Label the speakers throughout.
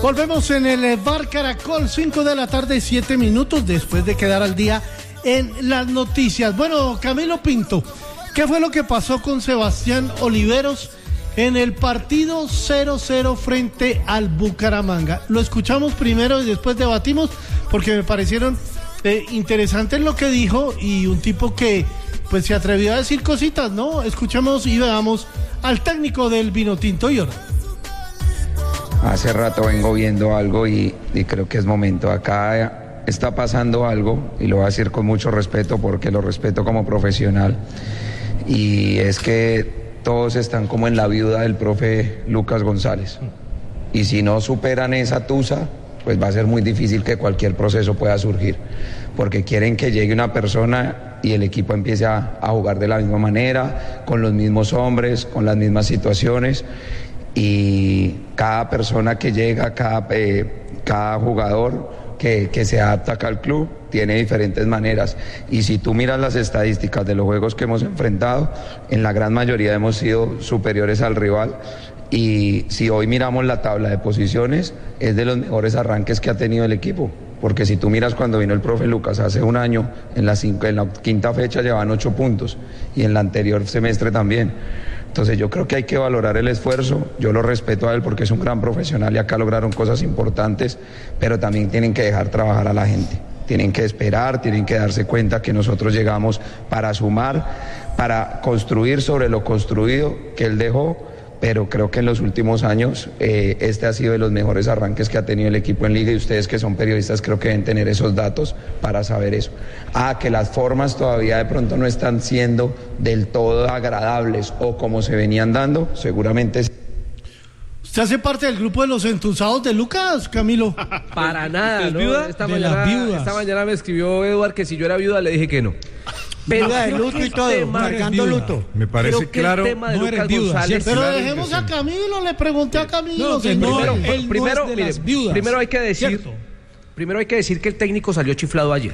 Speaker 1: Volvemos en el Bar Caracol, 5 de la tarde, 7 minutos, después de quedar al día en las noticias. Bueno, Camilo Pinto, ¿qué fue lo que pasó con Sebastián Oliveros en el partido 0-0 frente al Bucaramanga? Lo escuchamos primero y después debatimos, porque me parecieron interesantes lo que dijo, y un tipo que pues se atrevió a decir cositas, ¿no? Escuchemos y veamos al técnico del Vinotinto y Oro.
Speaker 2: Hace rato vengo viendo algo y creo que es momento. Acá está pasando algo, y lo voy a decir con mucho respeto porque lo respeto como profesional, y es que todos están como en la viuda del profe Lucas González, y si no superan esa tusa, pues va a ser muy difícil que cualquier proceso pueda surgir, porque quieren que llegue una persona y el equipo empiece a jugar de la misma manera, con los mismos hombres, con las mismas situaciones, y cada persona que llega, cada jugador que se adapta acá al club tiene diferentes maneras, y si tú miras las estadísticas de los juegos que hemos enfrentado, en la gran mayoría hemos sido superiores al rival, y si hoy miramos la tabla de posiciones, es de los mejores arranques que ha tenido el equipo, porque si tú miras cuando vino el profe Lucas hace un año, en la quinta fecha llevaban 8 puntos, y en la anterior semestre también. Entonces yo creo que hay que valorar el esfuerzo, yo lo respeto a él porque es un gran profesional y acá lograron cosas importantes, pero también tienen que dejar trabajar a la gente, tienen que esperar, tienen que darse cuenta que nosotros llegamos para sumar, para construir sobre lo construido que él dejó, pero creo que en los últimos años este ha sido de los mejores arranques que ha tenido el equipo en Liga, y ustedes que son periodistas creo que deben tener esos datos para saber eso. Que las formas todavía de pronto no están siendo del todo agradables o como se venían dando, seguramente sí.
Speaker 1: ¿Usted hace parte del grupo de los entusiasmados de Lucas, Camilo?
Speaker 3: Para nada, ¿no?
Speaker 4: ¿Viuda?
Speaker 3: Esta mañana me escribió Eduard que si yo era viuda, le dije que no.
Speaker 5: Pero de luto y todo, marcando luto.
Speaker 4: Me parece claro.
Speaker 3: El tema de
Speaker 4: no
Speaker 3: Lucas
Speaker 4: viuda,
Speaker 3: González.
Speaker 1: Pero dejemos a Camilo, le pregunté a Camilo.
Speaker 3: Primero hay que decir que el técnico salió chiflado ayer.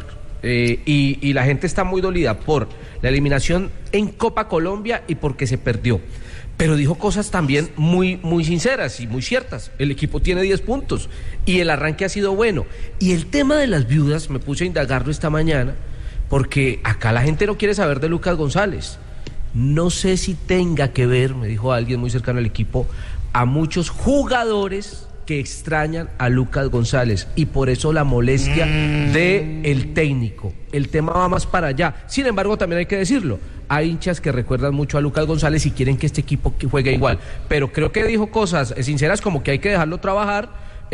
Speaker 3: Y la gente está muy dolida por la eliminación en Copa Colombia y porque se perdió. Pero dijo cosas también muy, muy sinceras y muy ciertas. El equipo tiene 10 puntos y el arranque ha sido bueno. Y el tema de las viudas, me puse a indagarlo esta mañana, porque acá la gente no quiere saber de Lucas González. No sé si tenga que ver, me dijo alguien muy cercano al equipo, a muchos jugadores que extrañan a Lucas González, y por eso la molestia del técnico. El tema va más para allá. Sin embargo, también hay que decirlo, hay hinchas que recuerdan mucho a Lucas González y quieren que este equipo juegue igual, pero creo que dijo cosas sinceras como que hay que dejarlo trabajar,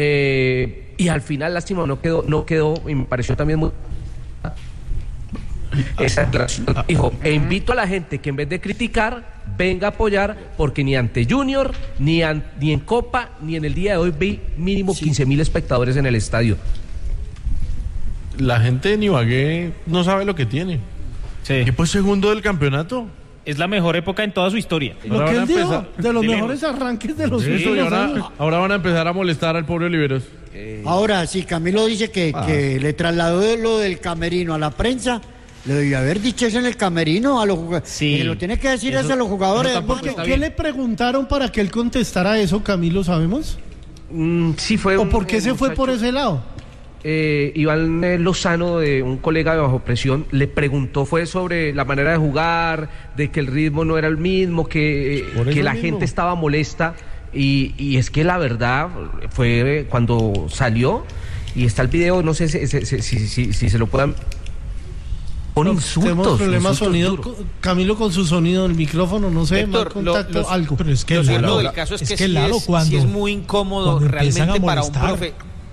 Speaker 3: y al final, lástima, no quedó, y me pareció también muy... Esa declaración dijo, invito a la gente que en vez de criticar venga a apoyar, porque ni ante Junior, ni en Copa, ni en el día de hoy vi mínimo 15.000 espectadores en el estadio.
Speaker 4: La gente de Ibagué no sabe lo que tiene.
Speaker 6: Sí.
Speaker 4: ¿Qué fue segundo del campeonato?
Speaker 6: Es la mejor época en toda su historia.
Speaker 1: Lo que él dijo, de los mejores arranques de los últimos años.
Speaker 4: Ahora van a empezar a molestar al pobre Oliveros.
Speaker 5: Ahora, si Camilo dice que le trasladó lo del camerino a la prensa, le debió haber dicho eso en el camerino a los jugadores.
Speaker 6: Sí.
Speaker 5: Lo tiene que decir eso a los jugadores.
Speaker 1: ¿Qué le preguntaron para que él contestara eso, Camilo, sabemos?
Speaker 3: Sí fue.
Speaker 1: ¿O por qué se fue por ese lado?
Speaker 3: Iván Lozano, de un colega de Bajo Presión, le preguntó fue sobre la manera de jugar, de que el ritmo no era el mismo, que la gente estaba molesta, y es que la verdad fue cuando salió, y está el video, no sé si se lo puedan... Con insultos.
Speaker 1: Tenemos problemas sonido, Camilo, con su sonido del micrófono, no sé, mal contacto, algo.
Speaker 7: Pero es que lo del caso es que Lalo, sí es muy incómodo realmente para un profe.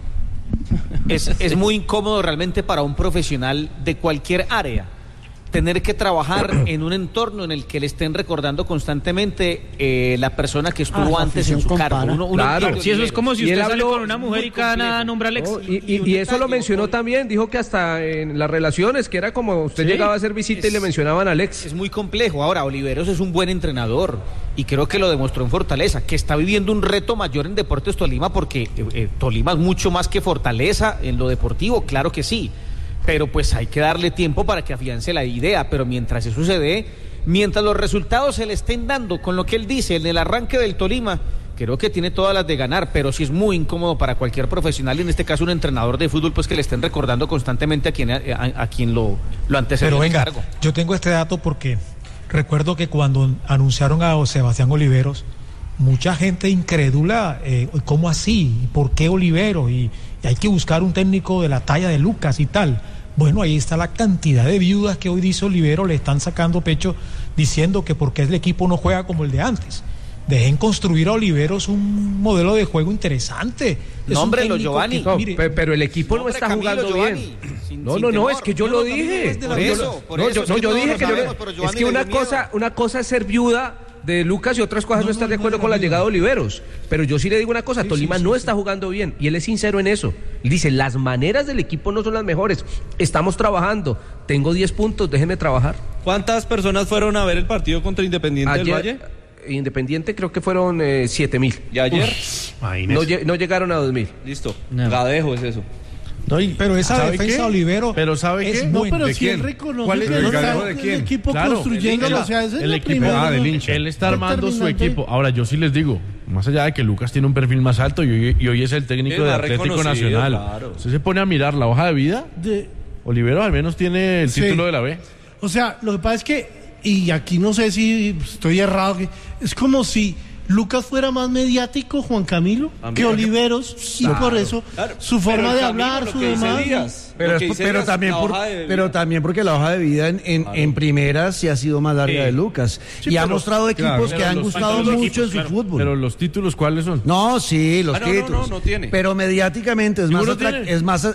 Speaker 7: Es muy incómodo realmente para un profesional de cualquier área tener que trabajar en un entorno en el que le estén recordando constantemente la persona que estuvo antes en su cargo.
Speaker 6: Claro, si eso es como si usted sale con una mujer y cada nada nombra al ex.
Speaker 3: Y eso lo mencionó también, dijo que hasta en las relaciones, que era como usted llegaba a hacer visita y le mencionaban al ex.
Speaker 7: Es muy complejo. Ahora, Oliveros es un buen entrenador y creo que lo demostró en Fortaleza, que está viviendo un reto mayor en Deportes Tolima, porque Tolima es mucho más que Fortaleza en lo deportivo, claro que sí. Pero pues hay que darle tiempo para que afiance la idea, pero mientras eso se dé, mientras los resultados se le estén dando con lo que él dice en el arranque del Tolima, creo que tiene todas las de ganar, pero sí es muy incómodo para cualquier profesional, y en este caso un entrenador de fútbol, pues que le estén recordando constantemente a quien lo antecedió.
Speaker 8: Pero venga, yo tengo este dato porque recuerdo que cuando anunciaron a Sebastián Oliveros, mucha gente incrédula, ¿cómo así? ¿Por qué Oliveros? Y hay que buscar un técnico de la talla de Lucas y tal. Bueno, ahí está la cantidad de viudas que hoy dice Oliveros, le están sacando pecho diciendo que porque el equipo no juega como el de antes. Dejen construir a Oliveros un modelo de juego interesante.
Speaker 7: Nómbrelo, Giovanni.
Speaker 3: No, pero el equipo no está jugando bien. No, es que yo lo dije. Yo dije que es que una cosa es ser viuda de Lucas y otras cosas no estar de acuerdo con la llegada de Oliveros. Pero yo sí le digo una cosa, Tolima no está jugando bien, y él es sincero en eso. Él dice, las maneras del equipo no son las mejores, estamos trabajando, tengo 10 puntos, déjenme trabajar.
Speaker 9: ¿Cuántas personas fueron a ver el partido contra Independiente del Valle?
Speaker 3: Independiente creo que fueron 7.000.
Speaker 9: ¿Y ayer?
Speaker 3: No llegaron a 2.000.
Speaker 9: Listo, Gadejo es eso.
Speaker 8: No, pero esa defensa de Olivero.
Speaker 4: Pero ¿sabe qué?
Speaker 1: No, pero si él reconoce que el equipo construyéndolo, o sea,
Speaker 4: el equipo del hincha. Él está armando su equipo. Ahora, yo sí les digo, más allá de que Lucas tiene un perfil más alto y hoy es el técnico de Atlético Nacional. Claro. Usted se pone a mirar la hoja de vida. Olivero al menos tiene el título de la B.
Speaker 1: O sea, lo que pasa es que, y aquí no sé si estoy errado, es como si Lucas fuera más mediático, Juan Camilo, que Oliveros, y por eso su forma de hablar, su demás.
Speaker 10: Pero también porque la hoja de vida en primera sí ha sido más larga de Lucas. Y ha mostrado equipos que han gustado mucho en su fútbol.
Speaker 4: Pero los títulos, ¿cuáles son?
Speaker 10: No, sí, los títulos.
Speaker 9: No tiene.
Speaker 10: Pero mediáticamente es más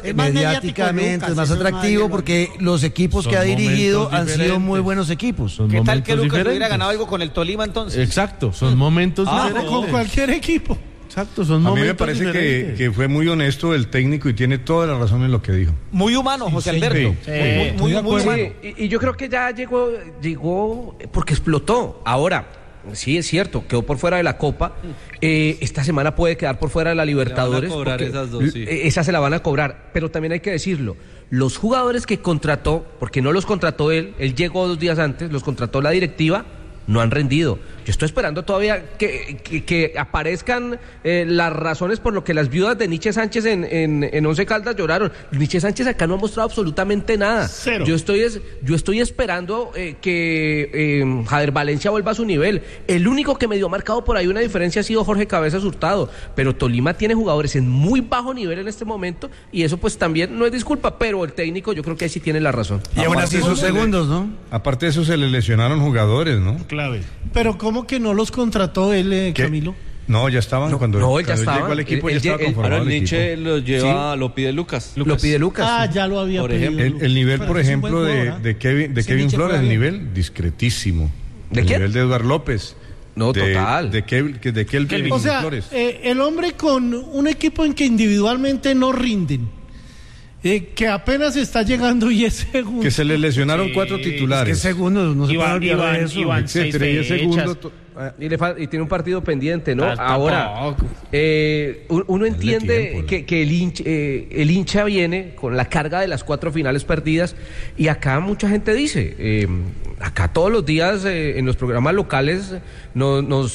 Speaker 10: atractivo porque los equipos que ha dirigido han sido muy buenos equipos.
Speaker 7: ¿Qué tal que Lucas hubiera ganado algo con el Tolima entonces?
Speaker 4: Exacto, son momentos diferentes.
Speaker 1: Con cualquier equipo.
Speaker 4: Exacto, son momentos.
Speaker 11: A mí me parece que fue muy honesto el técnico y tiene toda la razón en lo que dijo.
Speaker 7: Muy humano, José Alberto. Muy humano.
Speaker 3: Y yo creo que ya llegó porque explotó. Ahora, sí es cierto, quedó por fuera de la Copa. Esta semana puede quedar por fuera de la Libertadores.
Speaker 9: Van a cobrar esas dos, sí.
Speaker 3: Esas se la van a cobrar. Pero también hay que decirlo. Los jugadores que contrató, porque no los contrató él llegó 2 días antes, los contrató la directiva, no han rendido. Yo estoy esperando todavía que aparezcan las razones por lo que las viudas de Nietzsche Sánchez en Once Caldas lloraron. Nietzsche Sánchez acá no ha mostrado absolutamente nada.
Speaker 1: Cero.
Speaker 3: Yo estoy esperando que Jader Valencia vuelva a su nivel. El único que medio ha marcado por ahí una diferencia ha sido Jorge Cabezas Hurtado, pero Tolima tiene jugadores en muy bajo nivel en este momento, y eso pues también no es disculpa, pero el técnico yo creo que ahí sí tiene la razón.
Speaker 10: Y aún así sus segundos, ¿no?
Speaker 11: Aparte de eso se le lesionaron jugadores, ¿no?
Speaker 4: Clave.
Speaker 1: Pero ¿cómo que no los contrató él, Camilo?
Speaker 11: No, ya estaban cuando
Speaker 3: él ya estaba.
Speaker 11: Llegó al equipo, ya estaba conformado.
Speaker 9: Ahora el Nietzsche lo lleva, lo pide Lucas.
Speaker 3: Lo pide Lucas.
Speaker 1: Ya lo había pedido.
Speaker 11: El nivel, por ejemplo, de Kevin Flores, el nivel discretísimo.
Speaker 3: ¿De
Speaker 11: quién?
Speaker 3: quién?
Speaker 11: El nivel de Eduardo López.
Speaker 3: No, total.
Speaker 11: De Kevin
Speaker 1: O sea,
Speaker 11: Flores.
Speaker 1: El hombre con un equipo en que individualmente no rinden, que apenas está llegando y es segundo.
Speaker 11: Que se le lesionaron 4 titulares.
Speaker 10: ¿Qué segundos? No se puede olvidar de eso.
Speaker 6: Etcétera, y es segundo.
Speaker 3: Y tiene un partido pendiente, ¿no? Ahora, uno entiende que el hincha viene con la carga de las 4 finales perdidas, y acá mucha gente dice, acá todos los días en los programas locales nos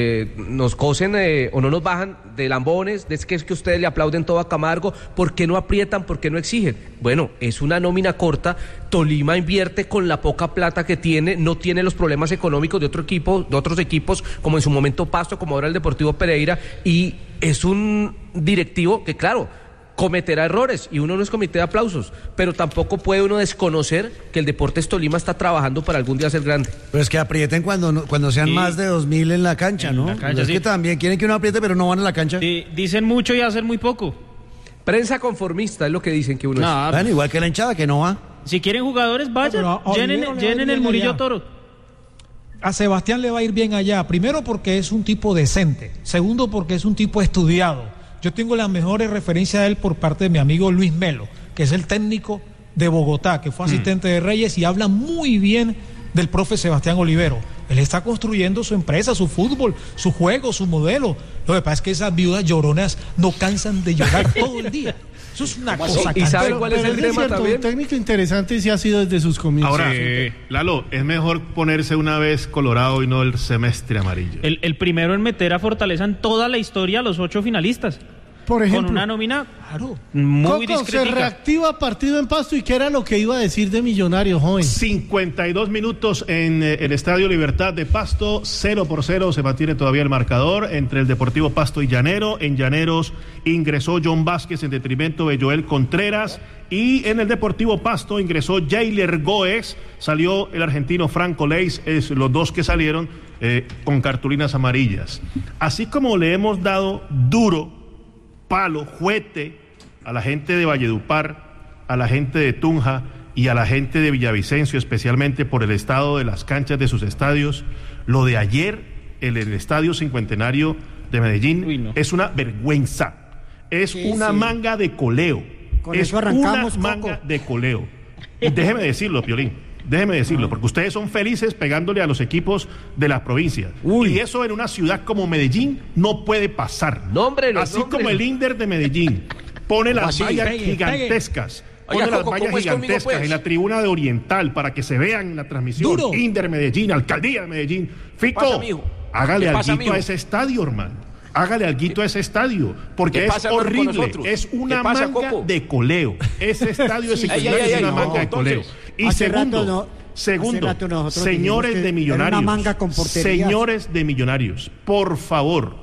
Speaker 3: cosen o no nos bajan de lambones, es que ustedes le aplauden todo a Camargo, ¿por qué no aprietan, por qué no exigen? Bueno, es una nómina corta, Tolima invierte con la poca plata que tiene, no tiene los problemas económicos de otros equipos, como en su momento Pasto, como ahora el Deportivo Pereira, y es un directivo que, claro, cometerá errores, y uno no es comité de aplausos, pero tampoco puede uno desconocer que el Deportes Tolima está trabajando para algún día ser grande.
Speaker 10: Pero es que aprieten cuando sean más de 2.000 en la cancha, ¿no? La cancha, es que también quieren que uno apriete, pero no van a la cancha.
Speaker 6: Sí, dicen mucho y hacen muy poco.
Speaker 3: Prensa conformista es lo que dicen que uno es.
Speaker 10: Bueno, igual que la hinchada, que no va.
Speaker 6: Si quieren jugadores, vayan, llenen el Murillo Toro.
Speaker 8: A Sebastián le va a ir bien allá, primero porque es un tipo decente, segundo porque es un tipo estudiado. Yo tengo las mejores referencias de él por parte de mi amigo Luis Melo, que es el técnico de Bogotá, que fue asistente de Reyes, y habla muy bien del profe Sebastián Olivero. Él está construyendo su empresa, su fútbol, su juego, su modelo. Lo que pasa es que esas viudas lloronas no cansan de llorar todo el día. Eso es una cosa.
Speaker 3: ¿Y sabe cuál es el tema también?
Speaker 1: Un técnico interesante sí ha sido desde sus comienzos.
Speaker 12: Ahora, Lalo, es mejor ponerse una vez colorado y no el semestre amarillo.
Speaker 6: El primero en meter a Fortaleza en toda la historia a los 8 finalistas.
Speaker 1: Por ejemplo,
Speaker 6: con una nómina muy discretica.
Speaker 1: Se reactiva partido en Pasto, y qué era lo que iba a decir de Millonarios, joven.
Speaker 12: 52 minutos en el Estadio Libertad de Pasto, 0-0 se mantiene todavía el marcador entre el Deportivo Pasto y Llanero. En Llaneros ingresó John Vázquez en detrimento de Joel Contreras, y en el Deportivo Pasto ingresó Jailer Goes, salió el argentino Franco Leis, los dos que salieron con cartulinas amarillas. Así como le hemos dado duro palo, juete a la gente de Valledupar, a la gente de Tunja y a la gente de Villavicencio, especialmente por el estado de las canchas de sus estadios, lo de ayer en el Estadio Cincuentenario de Medellín es una vergüenza, es una manga de coleo,
Speaker 5: con eso arrancamos,
Speaker 12: una manga de coleo. Y déjeme decirlo, Piolín, déjeme decirlo, porque ustedes son felices pegándole a los equipos de las provincias. Y eso en una ciudad como Medellín no puede pasar. Así como el Inder de Medellín pone las vallas gigantescas. Pone las vallas gigantescas en la tribuna de Oriental para que se vean en la transmisión. Inder Medellín, Alcaldía de Medellín. Fico, hágale alguito a ese estadio, hermano. Hágale alguito a ese estadio, porque es horrible, es una manga de coleo. Ese estadio es una manga de coleo. Y segundo, señores de Millonarios, por favor,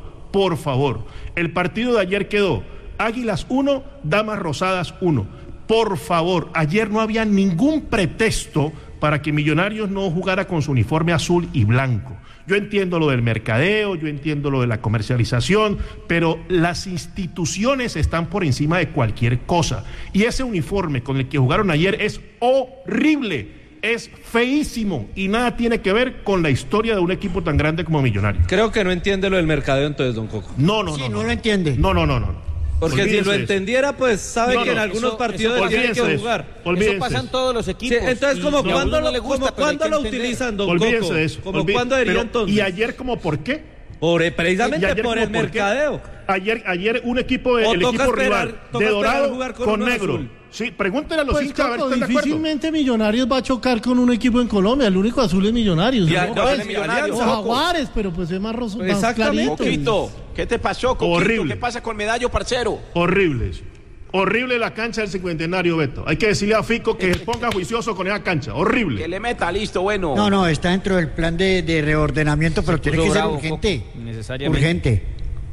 Speaker 12: el partido de ayer quedó Águilas 1, Damas Rosadas 1. Por favor, ayer no había ningún pretexto para que Millonarios no jugara con su uniforme azul y blanco. Yo entiendo lo del mercadeo, yo entiendo lo de la comercialización, pero las instituciones están por encima de cualquier cosa. Y ese uniforme con el que jugaron ayer es horrible, es feísimo y nada tiene que ver con la historia de un equipo tan grande como Millonarios.
Speaker 9: Creo que no entiende lo del mercadeo entonces, don Coco.
Speaker 5: No lo entiende.
Speaker 12: No.
Speaker 9: Porque si lo entendiera, pues sabe que en algunos partidos tiene que jugar.
Speaker 7: Eso pasa en todos los equipos.
Speaker 9: Sí, entonces, ¿cuándo lo utilizan, don Coco?
Speaker 12: Olvídense de eso.
Speaker 9: ¿Cuándo debería entonces?
Speaker 12: ¿Y ayer como por qué?
Speaker 9: Precisamente por el mercadeo.
Speaker 12: Ayer un equipo el equipo rival de dorado con negro. Azul. Sí, pregúntenle a los hinchas a ver si están de acuerdo.
Speaker 1: Difícilmente Millonarios va a chocar con un equipo en Colombia. El único azul es Millonarios.
Speaker 13: Millonarios,
Speaker 1: o Jaguares, pero pues es más roso.
Speaker 13: Exactamente. Coquito, ¿qué te pasó, Coquito?
Speaker 12: Horrible.
Speaker 13: ¿Qué pasa con Medallo, parcero?
Speaker 12: Horrible la cancha del Cincuentenario, Beto. Hay que decirle a Fico que se ponga juicioso con esa cancha. Horrible.
Speaker 13: Que le meta, listo, bueno.
Speaker 5: No, está dentro del plan de reordenamiento, pero tiene que ser urgente. Urgente.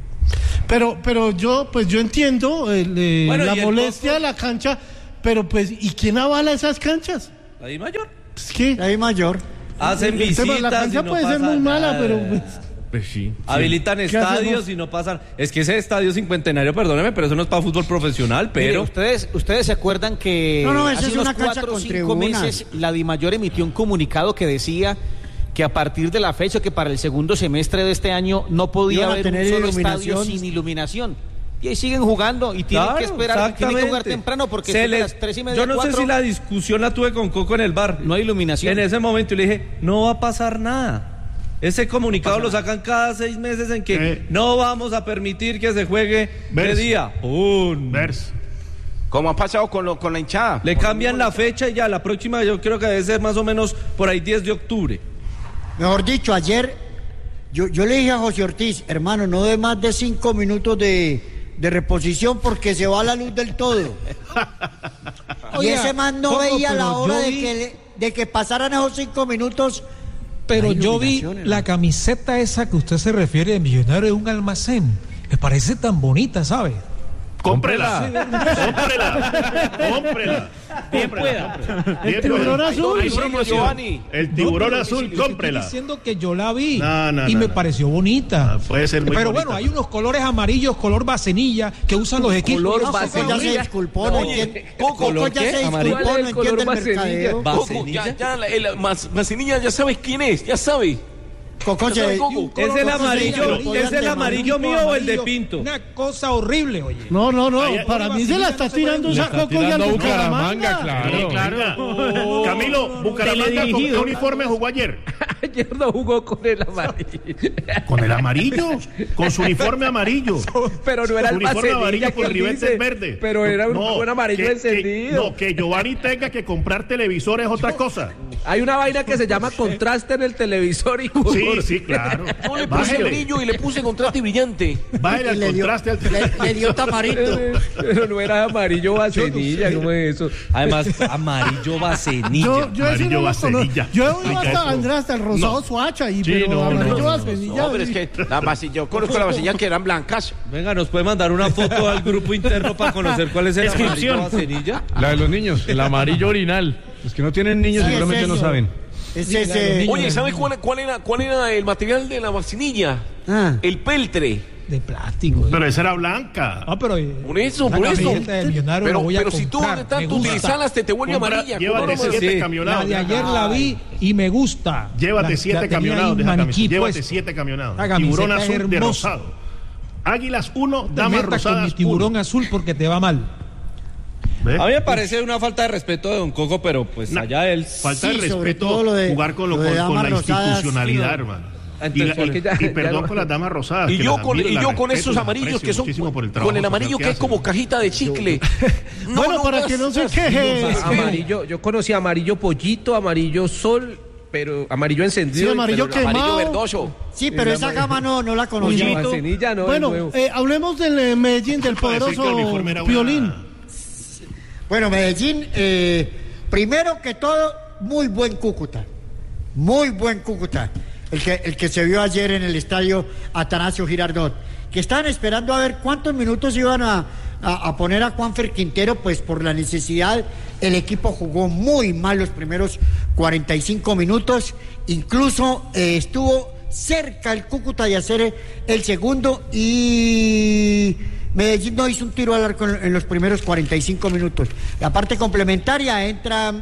Speaker 1: Pero yo entiendo la molestia de la cancha, pero pues, ¿y quién avala esas canchas?
Speaker 9: ¿La DIMAYOR?
Speaker 5: La DIMAYOR.
Speaker 9: Hacen visitas.
Speaker 1: La cancha puede ser muy mala, pero
Speaker 9: pues sí. Habilitan estadios y no pasan. Es que ese estadio Cincuentenario, perdóneme, pero eso no es para fútbol profesional, pero...
Speaker 7: Mire, ustedes se acuerdan que hace unos 4 o 5 meses la DIMAYOR emitió un comunicado que decía que a partir de la fecha, que para el segundo semestre de este año no podía haber un solo estadio sin iluminación. Y ahí siguen jugando y tienen que esperar, tienen que jugar temprano porque son las 3:30.
Speaker 9: Yo no sé si la discusión la tuve con Coco en el bar.
Speaker 7: No hay iluminación.
Speaker 9: En ese momento le dije, no va a pasar nada. Ese comunicado lo sacan cada 6 meses en que no vamos a permitir que se juegue de día.
Speaker 13: Como ha pasado con la hinchada.
Speaker 9: Le cambian la fecha y ya la próxima yo creo que debe ser más o menos por ahí 10 de octubre.
Speaker 5: Mejor dicho, ayer yo le dije a José Ortiz, hermano, no dé más de 5 minutos de reposición porque se va la luz del todo. Y ese man no veía la hora de que pasaran esos 5 minutos.
Speaker 8: Pero yo vi la camiseta esa que usted se refiere de Millonario de un almacén. Me parece tan bonita, ¿sabe?
Speaker 12: Cómprela.
Speaker 1: Bien pueda. El tiburón azul.
Speaker 12: El tiburón azul, cómprela.
Speaker 8: Estoy diciendo que yo la vi y me pareció bonita.
Speaker 12: Puede ser muy bonita.
Speaker 8: Pero bueno, hay unos colores amarillos, color vacenilla, que usan los equipos.
Speaker 5: Color vacenilla. Ya se disculpó, no entiende. Coco ya se disculpó, no entiende el mercadeo.
Speaker 13: Vacenilla, ya sabes quién es, ya sabes.
Speaker 9: ¿Es el amarillo mío o el de Pinto?
Speaker 8: Una cosa horrible, oye.
Speaker 1: No, para mí se la está tirando esa Coco y al Bucaramanga.
Speaker 12: Claro. Camilo, Bucaramanga, ¿con qué uniforme jugó ayer?
Speaker 3: Ayer no jugó con el amarillo.
Speaker 12: ¿Con el amarillo? Con su uniforme amarillo.
Speaker 3: Pero no era el
Speaker 12: uniforme amarillo con ribetes verdes.
Speaker 3: Pero era un amarillo encendido.
Speaker 12: Que Giovanni tenga que comprar televisores es otra cosa.
Speaker 3: Hay una vaina que se llama contraste en el televisor y
Speaker 12: Sí, claro.
Speaker 13: Yo le puse brillo y le puse contraste brillante.
Speaker 12: Bájale al contraste al televisor.
Speaker 5: Le dio tamarito.
Speaker 3: Pero no era amarillo vasenilla, ¿cómo es eso?
Speaker 9: Además, amarillo vasenilla.
Speaker 12: Amarillo vasenilla.
Speaker 1: Yo he oído hasta Andrés, hasta el rosado Suacha, pero amarillo vasenilla.
Speaker 13: No, pero es que yo conozco la vasenilla que eran blancas.
Speaker 9: Venga, ¿nos puede mandar una foto al grupo interno para conocer cuál es el amarillo vasenilla?
Speaker 11: La de los niños, el amarillo orinal. Los que no tienen niños seguramente no saben.
Speaker 13: Oye, ¿sabes cuál era el material de la vacinilla? El peltre.
Speaker 8: De plástico.
Speaker 12: Pero esa era blanca.
Speaker 13: Por eso. Pero si tú de tanto utilizarlas te vuelve amarilla.
Speaker 12: Llévate 7 camionados.
Speaker 8: La de ayer la vi y me gusta.
Speaker 12: Llévate 7 camionados de esa camiseta. Llévate 7 camionados. Tiburón azul de rosado. Águilas 1, damas rosadas.
Speaker 8: Con mi tiburón azul porque te va mal.
Speaker 9: A mí me parece una falta de respeto de Don Coco, pero pues allá él...
Speaker 12: Falta de respeto jugar con la institucionalidad, hermano. Y perdón con las damas rosadas.
Speaker 13: Y yo con esos amarillos que son con el amarillo que es como cajita de chicle.
Speaker 1: Bueno, para que no se queje.
Speaker 3: Amarillo, yo conocí amarillo pollito, amarillo sol, pero amarillo encendido.
Speaker 1: Sí, amarillo quemado.
Speaker 13: Amarillo verdoso.
Speaker 5: Sí, pero esa gama no la conocí.
Speaker 1: Bueno, hablemos del Medellín, del poderoso Piolín.
Speaker 5: Bueno, Medellín, primero que todo, muy buen Cúcuta. Muy buen Cúcuta. El que se vio ayer en el estadio Atanasio Girardot. Que estaban esperando a ver cuántos minutos iban a poner a Juanfer Quintero, pues por la necesidad. El equipo jugó muy mal los primeros 45 minutos. Incluso estuvo cerca el Cúcuta de hacer el segundo y... Medellín no hizo un tiro al arco en los primeros 45 minutos. La parte complementaria entran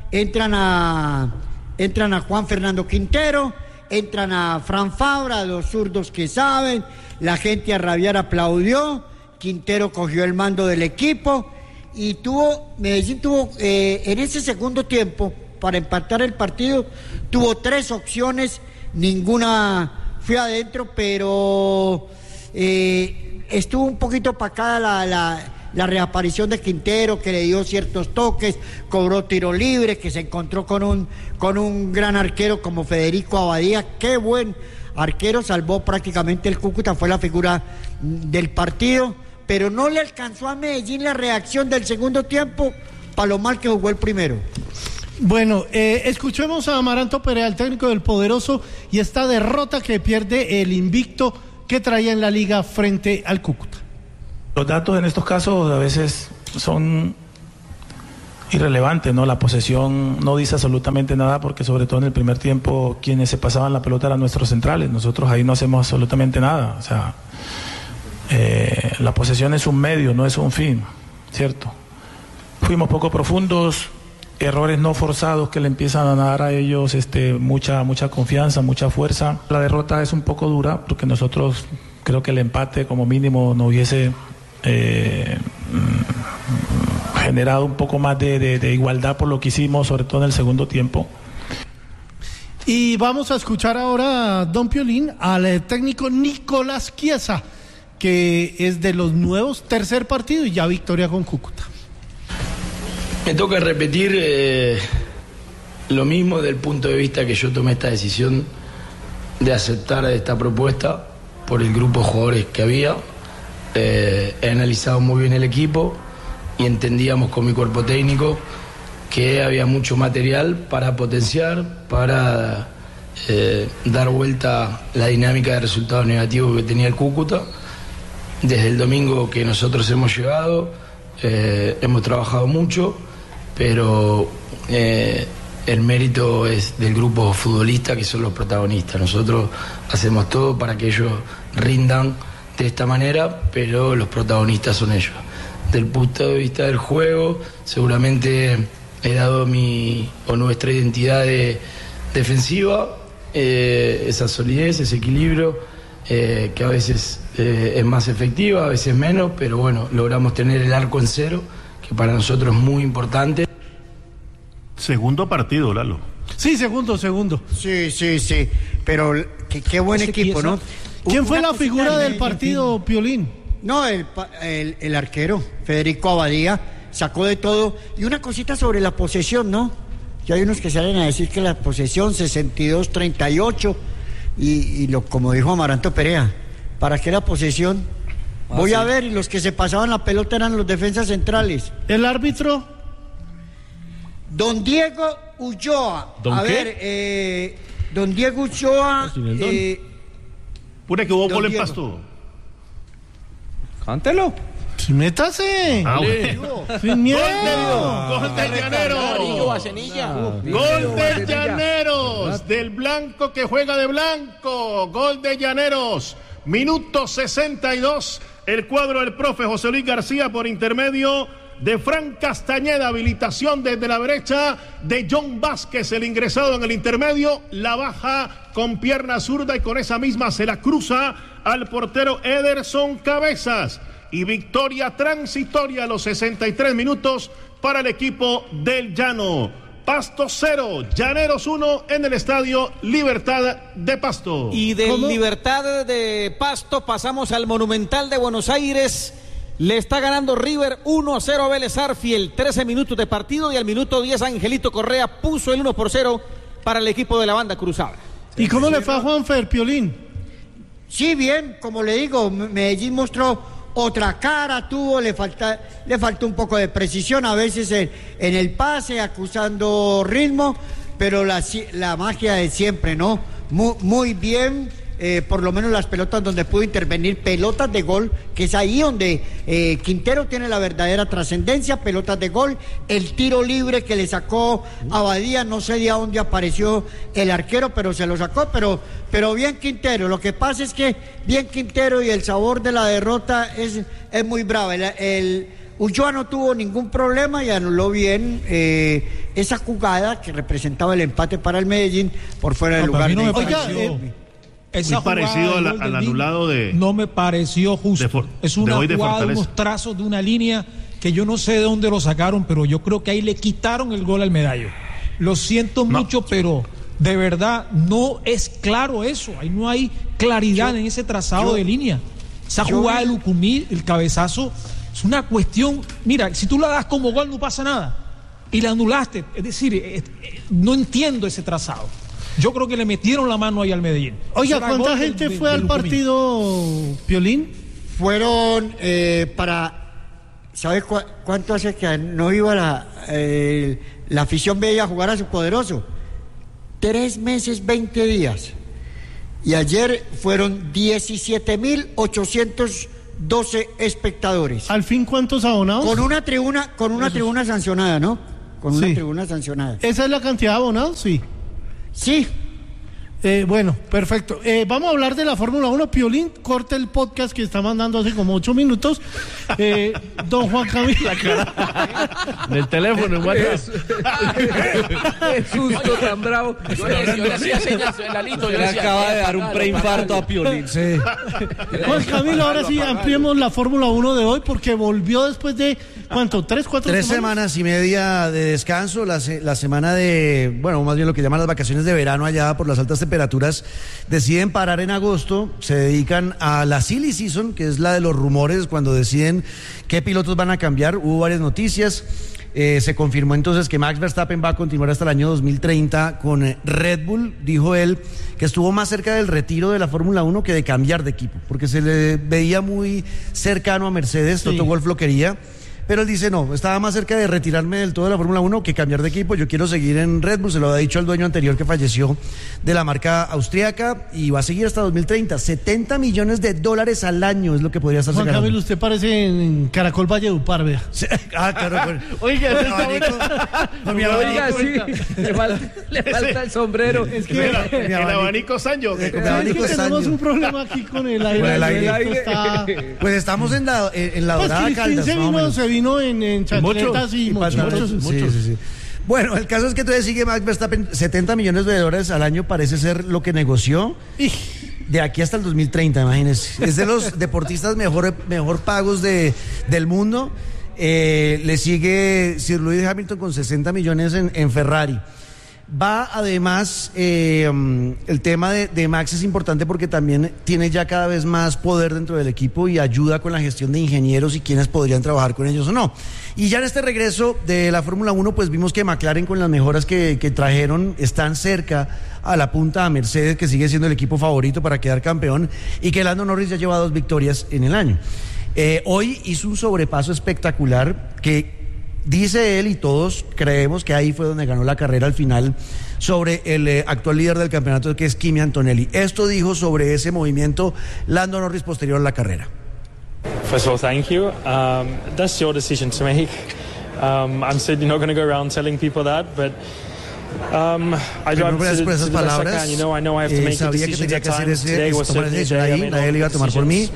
Speaker 5: a Juan Fernando Quintero, entran a Fran Fabra, los zurdos que saben, la gente a rabiar aplaudió, Quintero cogió el mando del equipo y Medellín tuvo en ese segundo tiempo, para empatar el partido, tuvo 3 opciones, ninguna fue adentro, pero... estuvo un poquito opacada la reaparición de Quintero, que le dio ciertos toques, cobró tiro libre, que se encontró con un gran arquero como Federico Abadía. Qué buen arquero, salvó prácticamente el Cúcuta, fue la figura del partido, pero no le alcanzó a Medellín la reacción del segundo tiempo para lo mal que jugó el primero.
Speaker 1: Bueno, escuchemos a Amaranto Perea, el técnico del poderoso, y esta derrota que pierde el invicto que traía en la liga frente al Cúcuta.
Speaker 14: Los datos en estos casos a veces son irrelevantes, ¿no? La posesión no dice absolutamente nada porque sobre todo en el primer tiempo quienes se pasaban la pelota eran nuestros centrales. Nosotros ahí no hacemos absolutamente nada. O sea, la posesión es un medio, no es un fin, ¿cierto? Fuimos poco profundos, errores no forzados que le empiezan a dar a ellos mucha confianza, mucha fuerza. La derrota es un poco dura porque nosotros creo que el empate como mínimo nos hubiese generado un poco más de igualdad por lo que hicimos, sobre todo en el segundo tiempo.
Speaker 1: Y vamos a escuchar ahora, don Piolín, al técnico Nicolás Chiesa, que es de los nuevos, tercer partido y ya victoria con Cúcuta.
Speaker 15: Me toca repetir lo mismo desde el punto de vista que yo tomé esta decisión de aceptar esta propuesta por el grupo de jugadores que había. He analizado muy bien el equipo y entendíamos con mi cuerpo técnico que había mucho material para potenciar, para dar vuelta la dinámica de resultados negativos que tenía el Cúcuta. Desde el domingo que nosotros hemos llegado, hemos trabajado mucho, pero el mérito es del grupo futbolista, que son los protagonistas. Nosotros hacemos todo para que ellos rindan de esta manera, pero los protagonistas son ellos. Del punto de vista del juego, seguramente he dado nuestra identidad defensiva, esa solidez, ese equilibrio, que a veces es más efectiva, a veces menos, pero bueno, logramos tener el arco en cero, que para nosotros es muy importante.
Speaker 12: Segundo partido, Lalo.
Speaker 1: Sí, segundo.
Speaker 5: Sí, pero qué buen equipo, ¿no?
Speaker 1: ¿Quién fue la figura del partido, Piolín?
Speaker 5: No, el arquero, Federico Abadía, sacó de todo. Y una cosita sobre la posesión, ¿no? Ya hay unos que salen a decir que la posesión 62-38 y como dijo Amaranto Perea, ¿para qué la posesión? Voy a ver, y los que se pasaban la pelota eran los defensas centrales.
Speaker 1: ¿El árbitro?
Speaker 5: Don Diego Ulloa. Don Diego Ulloa.
Speaker 12: Pure que hubo gol en Pasto.
Speaker 9: Cántelo.
Speaker 1: Sí, métase. Sin miedo.
Speaker 12: Gol del Llaneros. Gol del Llaneros. Del blanco que juega de blanco. Gol de Llaneros. Minuto 62. El cuadro del profe José Luis García por intermedio de Fran Castañeda. Habilitación desde la derecha de John Vázquez, el ingresado en el intermedio. La baja con pierna zurda y con esa misma se la cruza al portero Ederson Cabezas. Y victoria transitoria a los 63 minutos para el equipo del Llano. Pasto 0, Llaneros 1 en el Estadio Libertad de Pasto.
Speaker 7: Y del Libertad de Pasto pasamos al Monumental de Buenos Aires. Le está ganando River 1-0 a Vélez Arfiel, 13 minutos de partido, y al minuto 10 Angelito Correa puso el 1-0 para el equipo de la banda cruzada.
Speaker 1: ¿Y cómo le fue a Juanfer, Piolín?
Speaker 5: Sí, bien, como le digo, Medellín mostró otra cara, le faltó un poco de precisión a veces en el pase, acusando ritmo, pero la magia de siempre, ¿no? Muy bien. Por lo menos las pelotas donde pudo intervenir, pelotas de gol, que es ahí donde Quintero tiene la verdadera trascendencia, pelotas de gol, el tiro libre que le sacó Abadía, no sé de dónde apareció el arquero, pero se lo sacó, pero bien Quintero. Lo que pasa es que bien Quintero, y el sabor de la derrota es muy bravo. El Ulloa no tuvo ningún problema y anuló bien esa jugada que representaba el empate para el Medellín por fuera del lugar.
Speaker 12: Muy parecido al anulado de...
Speaker 8: No me pareció justo. Es una jugada, unos trazos de una línea que yo no sé de dónde lo sacaron, pero yo creo que ahí le quitaron el gol al Medallo. Lo siento mucho, pero de verdad no es claro eso. Ahí no hay claridad en ese trazado de línea. Esa jugada de Lucumí, el cabezazo, es una cuestión... Mira, si tú la das como gol no pasa nada. Y la anulaste. Es decir, no entiendo ese trazado. Yo creo que le metieron la mano ahí al Medellín.
Speaker 1: Oiga, ¿cuánta gente fue al partido, Piolín?
Speaker 5: Fueron ¿sabes cuánto hace que no iba la afición bella a jugar a su poderoso? 3 meses, 20 días. Y ayer fueron 17.812 espectadores.
Speaker 1: ¿Al fin cuántos abonados?
Speaker 5: Con una tribuna sancionada, ¿no? Con una tribuna sancionada.
Speaker 1: ¿Esa es la cantidad de abonados? Sí.
Speaker 5: Sí.
Speaker 1: Bueno, perfecto. Vamos a hablar de la Fórmula 1. Piolín, corte el podcast que está mandando hace como 8 minutos. Don Juan Camilo.
Speaker 4: Del teléfono, en WhatsApp.
Speaker 3: Qué susto tan bravo. Yo le hacía señas, Lalito.
Speaker 9: Le acaba de dar un preinfarto a Piolín.
Speaker 1: Sí. Juan Camilo, ahora sí ampliemos la Fórmula 1 de hoy, porque volvió después de, ¿cuánto? ¿3, 4
Speaker 10: semanas? 3 semanas y media de descanso. La semana de, bueno, más bien lo que llaman las vacaciones de verano allá por las altas temperaturas. Deciden parar en agosto, se dedican a la silly season, que es la de los rumores, cuando deciden qué pilotos van a cambiar. Hubo varias noticias. Se confirmó entonces que Max Verstappen va a continuar hasta el año 2030 con Red Bull. Dijo él que estuvo más cerca del retiro de la Fórmula 1 que de cambiar de equipo, porque se le veía muy cercano a Mercedes. Sí. Toto Wolff lo quería. Pero él dice, no, estaba más cerca de retirarme del todo de la Fórmula 1 que cambiar de equipo. Yo quiero seguir en Red Bull, se lo había dicho al dueño anterior que falleció de la marca austríaca, y va a seguir hasta 2030. $70 millones al año es lo que podría estar sacando.
Speaker 1: Juan Camilo, usted parece en Caracol Valledupar, vea.
Speaker 10: Sí. Claro. Bueno.
Speaker 1: Oiga,
Speaker 3: oiga, sí, le falta el sombrero.
Speaker 12: Es que el abanico Sancho.
Speaker 1: Tenemos un problema aquí con el aire.
Speaker 10: Pues estamos en la Dorada Caldas.
Speaker 1: Se vino en chancletas y muchos.
Speaker 10: Sí. Bueno, el caso es que todavía sigue Max Verstappen, $70 millones al año parece ser lo que negoció. De aquí hasta el 2030, imagínense. Es de los deportistas mejor pagos del mundo. Le sigue Sir Lewis Hamilton con 60 millones en Ferrari. Va además, el tema de Max es importante porque también tiene ya cada vez más poder dentro del equipo y ayuda con la gestión de ingenieros y quienes podrían trabajar con ellos o no. Y ya en este regreso de la Fórmula 1, pues vimos que McLaren con las mejoras que trajeron están cerca a la punta a Mercedes, que sigue siendo el equipo favorito para quedar campeón, y que Lando Norris ya lleva 2 victorias en el año. Hoy hizo un sobrepaso espectacular que dice él y todos creemos que ahí fue donde ganó la carrera al final sobre el actual líder del campeonato, que es Kimi Antonelli. Esto dijo sobre ese movimiento Lando Norris posterior a la carrera.
Speaker 16: First of all, thank you. That's your decision to make. I'm certainly not going to go around telling people that, but I drive to the best I can. You know, I know I have to make a decision at times. Today was certainly a day I made all the decisions.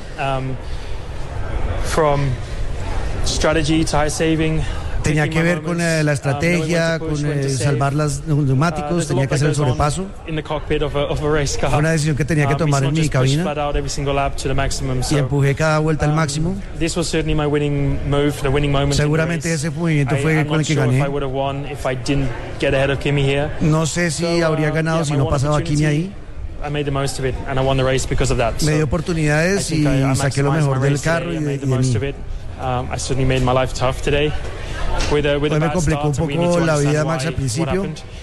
Speaker 16: From strategy to high saving.
Speaker 10: Tenía que ver con la estrategia, con salvar los neumáticos, tenía que hacer el sobrepaso. Fue una decisión que tenía que tomar en mi cabina y empujé cada vuelta al máximo. Seguramente ese movimiento fue con el que gané. No sé si habría ganado si no pasaba Kimi ahí. Me dio oportunidades y saqué lo mejor del carro y de mí. Hoy me complicó un poco la vida, Max, al principio.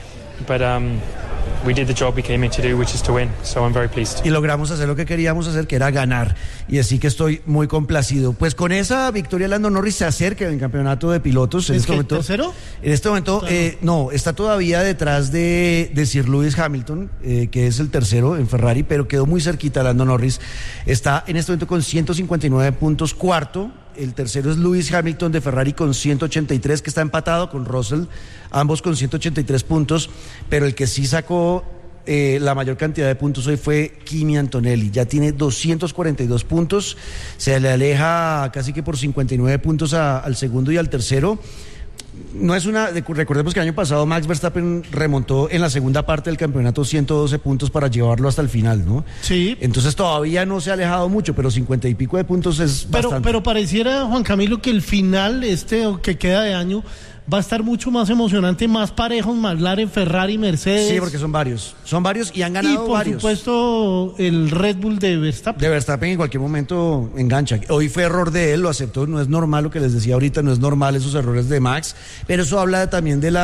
Speaker 10: Y logramos hacer lo que queríamos hacer, que era ganar. Y así que estoy muy complacido. Pues con esa victoria, Lando Norris se acerca en el campeonato de pilotos.
Speaker 1: ¿Es el tercero?
Speaker 10: En este momento, no, está todavía detrás de Sir Lewis Hamilton, que es el tercero en Ferrari, pero quedó muy cerquita Lando Norris. Está en este momento con 159 puntos, cuarto. El tercero es Lewis Hamilton de Ferrari con 183, que está empatado con Russell, ambos con 183 puntos, pero el que sí sacó la mayor cantidad de puntos hoy fue Kimi Antonelli. Ya tiene 242 puntos, se le aleja casi que por 59 puntos al segundo y al tercero. No es recordemos que el año pasado Max Verstappen remontó en la segunda parte del campeonato 112 puntos para llevarlo hasta el final, ¿no?
Speaker 1: Sí.
Speaker 10: Entonces todavía no se ha alejado mucho, pero 50 y pico de puntos es bastante.
Speaker 1: Pero pareciera, Juan Camilo, que el final que queda de año va a estar mucho más emocionante, más parejos, McLaren, Ferrari, Mercedes.
Speaker 10: Sí, porque son varios y han ganado varios.
Speaker 1: Y por supuesto el Red Bull de Verstappen.
Speaker 10: De Verstappen en cualquier momento engancha. Hoy fue error de él, lo aceptó, no es normal lo que les decía ahorita, no es normal esos errores de Max, pero eso habla también de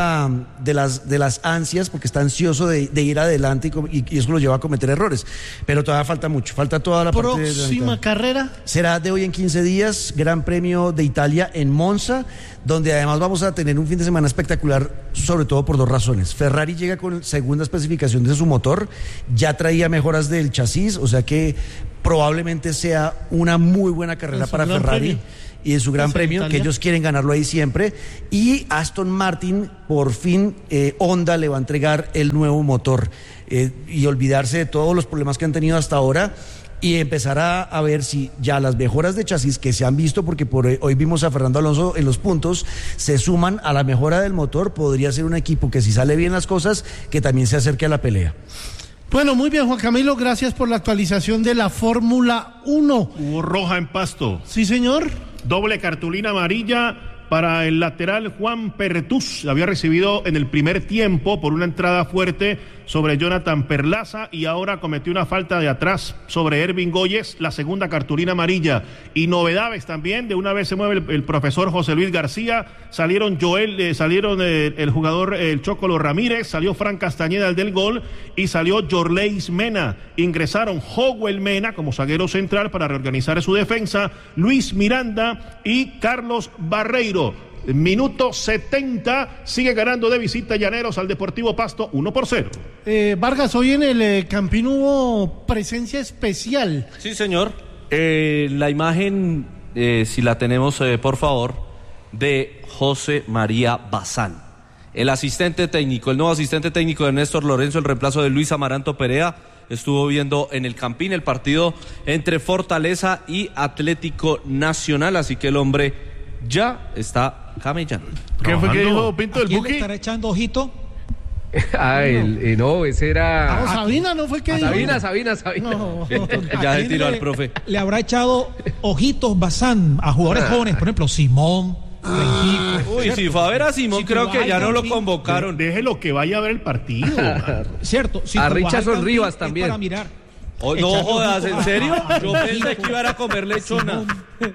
Speaker 10: las ansias, porque está ansioso de ir adelante y eso lo lleva a cometer errores. Pero todavía falta mucho, falta toda la parte de la
Speaker 1: próxima carrera.
Speaker 10: Será de hoy en 15 días, Gran Premio de Italia en Monza, donde además vamos a tener un fin de semana espectacular, sobre todo por 2 razones. Ferrari llega con segunda especificación de su motor, ya traía mejoras del chasis, o sea que probablemente sea una muy buena carrera para Ferrari y en su Gran Premio, que ellos quieren ganarlo ahí siempre. Y Aston Martin, por fin, Honda le va a entregar el nuevo motor y olvidarse de todos los problemas que han tenido hasta ahora y empezar a ver si ya las mejoras de chasis que se han visto, porque hoy vimos a Fernando Alonso en los puntos, se suman a la mejora del motor. Podría ser un equipo que, si sale bien las cosas, que también se acerque a la pelea.
Speaker 1: Bueno, muy bien, Juan Camilo, gracias por la actualización de la Fórmula 1.
Speaker 12: Hubo roja en Pasto.
Speaker 1: Sí, señor.
Speaker 12: Doble cartulina amarilla para el lateral Juan Pertús. Había recibido en el primer tiempo por una entrada fuerte sobre Jonathan Perlaza y ahora cometió una falta de atrás sobre Ervin Goyes, la segunda cartulina amarilla. Y novedades también, de una vez se mueve el profesor José Luis García, salieron el jugador el Chocolo Ramírez, salió Fran Castañeda, el del gol, y salió Yorleis Mena. Ingresaron Howell Mena como zaguero central para reorganizar su defensa, Luis Miranda y Carlos Barreiro. Minuto 70, sigue ganando de visita Llaneros al Deportivo Pasto 1-0.
Speaker 1: Vargas, hoy en el Campín hubo presencia especial.
Speaker 9: Sí, señor. La imagen, si la tenemos, por favor, de José María Bazán, el asistente técnico, el nuevo asistente técnico de Néstor Lorenzo, el reemplazo de Luis Amaranto Perea. Estuvo viendo en el Campín el partido entre Fortaleza y Atlético Nacional, así que el hombre ya está camellando.
Speaker 4: ¿Qué fue que dijo Pinto del Buki?
Speaker 8: ¿Quién le estará echando ojito?
Speaker 3: No, ese era...
Speaker 1: Sabina, ¿no fue que dijo?
Speaker 3: Sabina.
Speaker 1: No.
Speaker 9: Ya se tiró al profe.
Speaker 8: Le habrá echado ojitos Bazán a jugadores jóvenes, por ejemplo, Simón, Rengifo.
Speaker 9: Uy, si fue a ver a Simón, creo que ya no lo convocaron.
Speaker 12: Déjelo que vaya a ver el partido.
Speaker 8: Cierto.
Speaker 3: A Richardson Rivas también.
Speaker 8: Para mirar.
Speaker 9: No jodas, ¿en serio? Yo pensé que iban a comer lechona.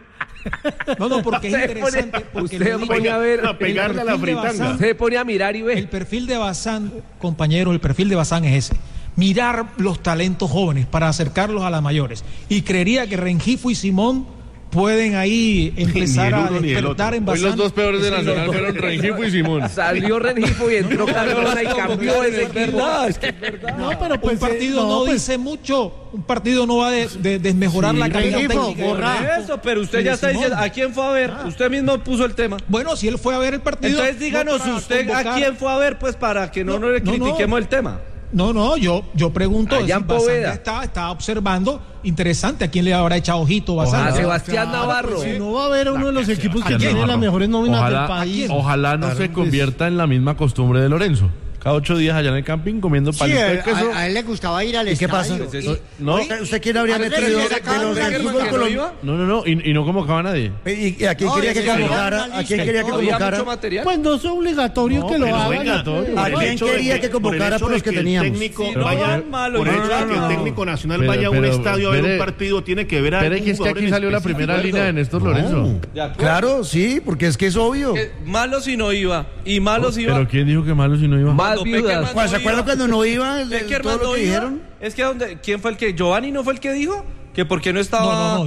Speaker 8: No, porque es interesante. Porque
Speaker 3: usted pone a ver,
Speaker 12: a pegarle a la fritanga.
Speaker 3: Se pone a mirar y ve.
Speaker 8: El perfil de Bazán, compañeros, el perfil de Bazán es ese. Mirar los talentos jóvenes para acercarlos a las mayores. Y creería que Rengifo y Simón pueden ahí empezar a despertar en Bazán.
Speaker 4: Hoy los dos peores de Nacional fueron Rengifo y Simón.
Speaker 3: Salió Rengifo y entró Cardona y cambió ese equipo.
Speaker 9: Es que es verdad.
Speaker 8: No, pero pues un partido no dice mucho. Un partido no va a desmejorar la calidad técnica.
Speaker 9: Eso, pero usted ya está diciendo, ¿a quién fue a ver? Usted mismo puso el tema.
Speaker 8: Bueno, si él fue a ver el partido.
Speaker 9: Entonces díganos usted a quién fue a ver, pues para que no le critiquemos el tema.
Speaker 8: No, yo pregunto si
Speaker 3: Poveda
Speaker 8: está observando, interesante, ¿a quién le habrá echado ojito Bazán?
Speaker 3: A Sebastián Navarro.
Speaker 1: Si no va a haber uno de los equipos que tiene las mejores nóminas del país.
Speaker 4: Ojalá no se convierta en la misma costumbre de Lorenzo. Cada 8 días allá en el camping comiendo palitos de queso.
Speaker 5: A él le gustaba ir al
Speaker 10: estadio.
Speaker 5: ¿Qué
Speaker 10: pasa?
Speaker 4: ¿No?
Speaker 10: ¿Usted quién habría metido de los del fútbol colombiano?
Speaker 4: No, y no convocaba a nadie.
Speaker 10: ¿Y a quién quería que convocara? ¿A quién quería que convocara?
Speaker 1: Pues no es obligatorio que lo haga.
Speaker 10: ¿A quién quería que convocara por los que teníamos?
Speaker 12: Por el hecho de que el técnico nacional vaya a un estadio a ver un partido, tiene que ver a
Speaker 4: Pero es que aquí salió la primera línea de Néstor Lorenzo.
Speaker 10: Claro, sí, porque es que es obvio.
Speaker 9: Malo si no iba. Y malo si iba.
Speaker 4: ¿Pero quién dijo que malo si no iba?
Speaker 3: Más viudas.
Speaker 10: ¿Se acuerdan cuando no iba? Todo lo que dijeron.
Speaker 9: Es que ¿quién fue el que? ¿Giovanni no fue el que dijo? Que porque no estaba.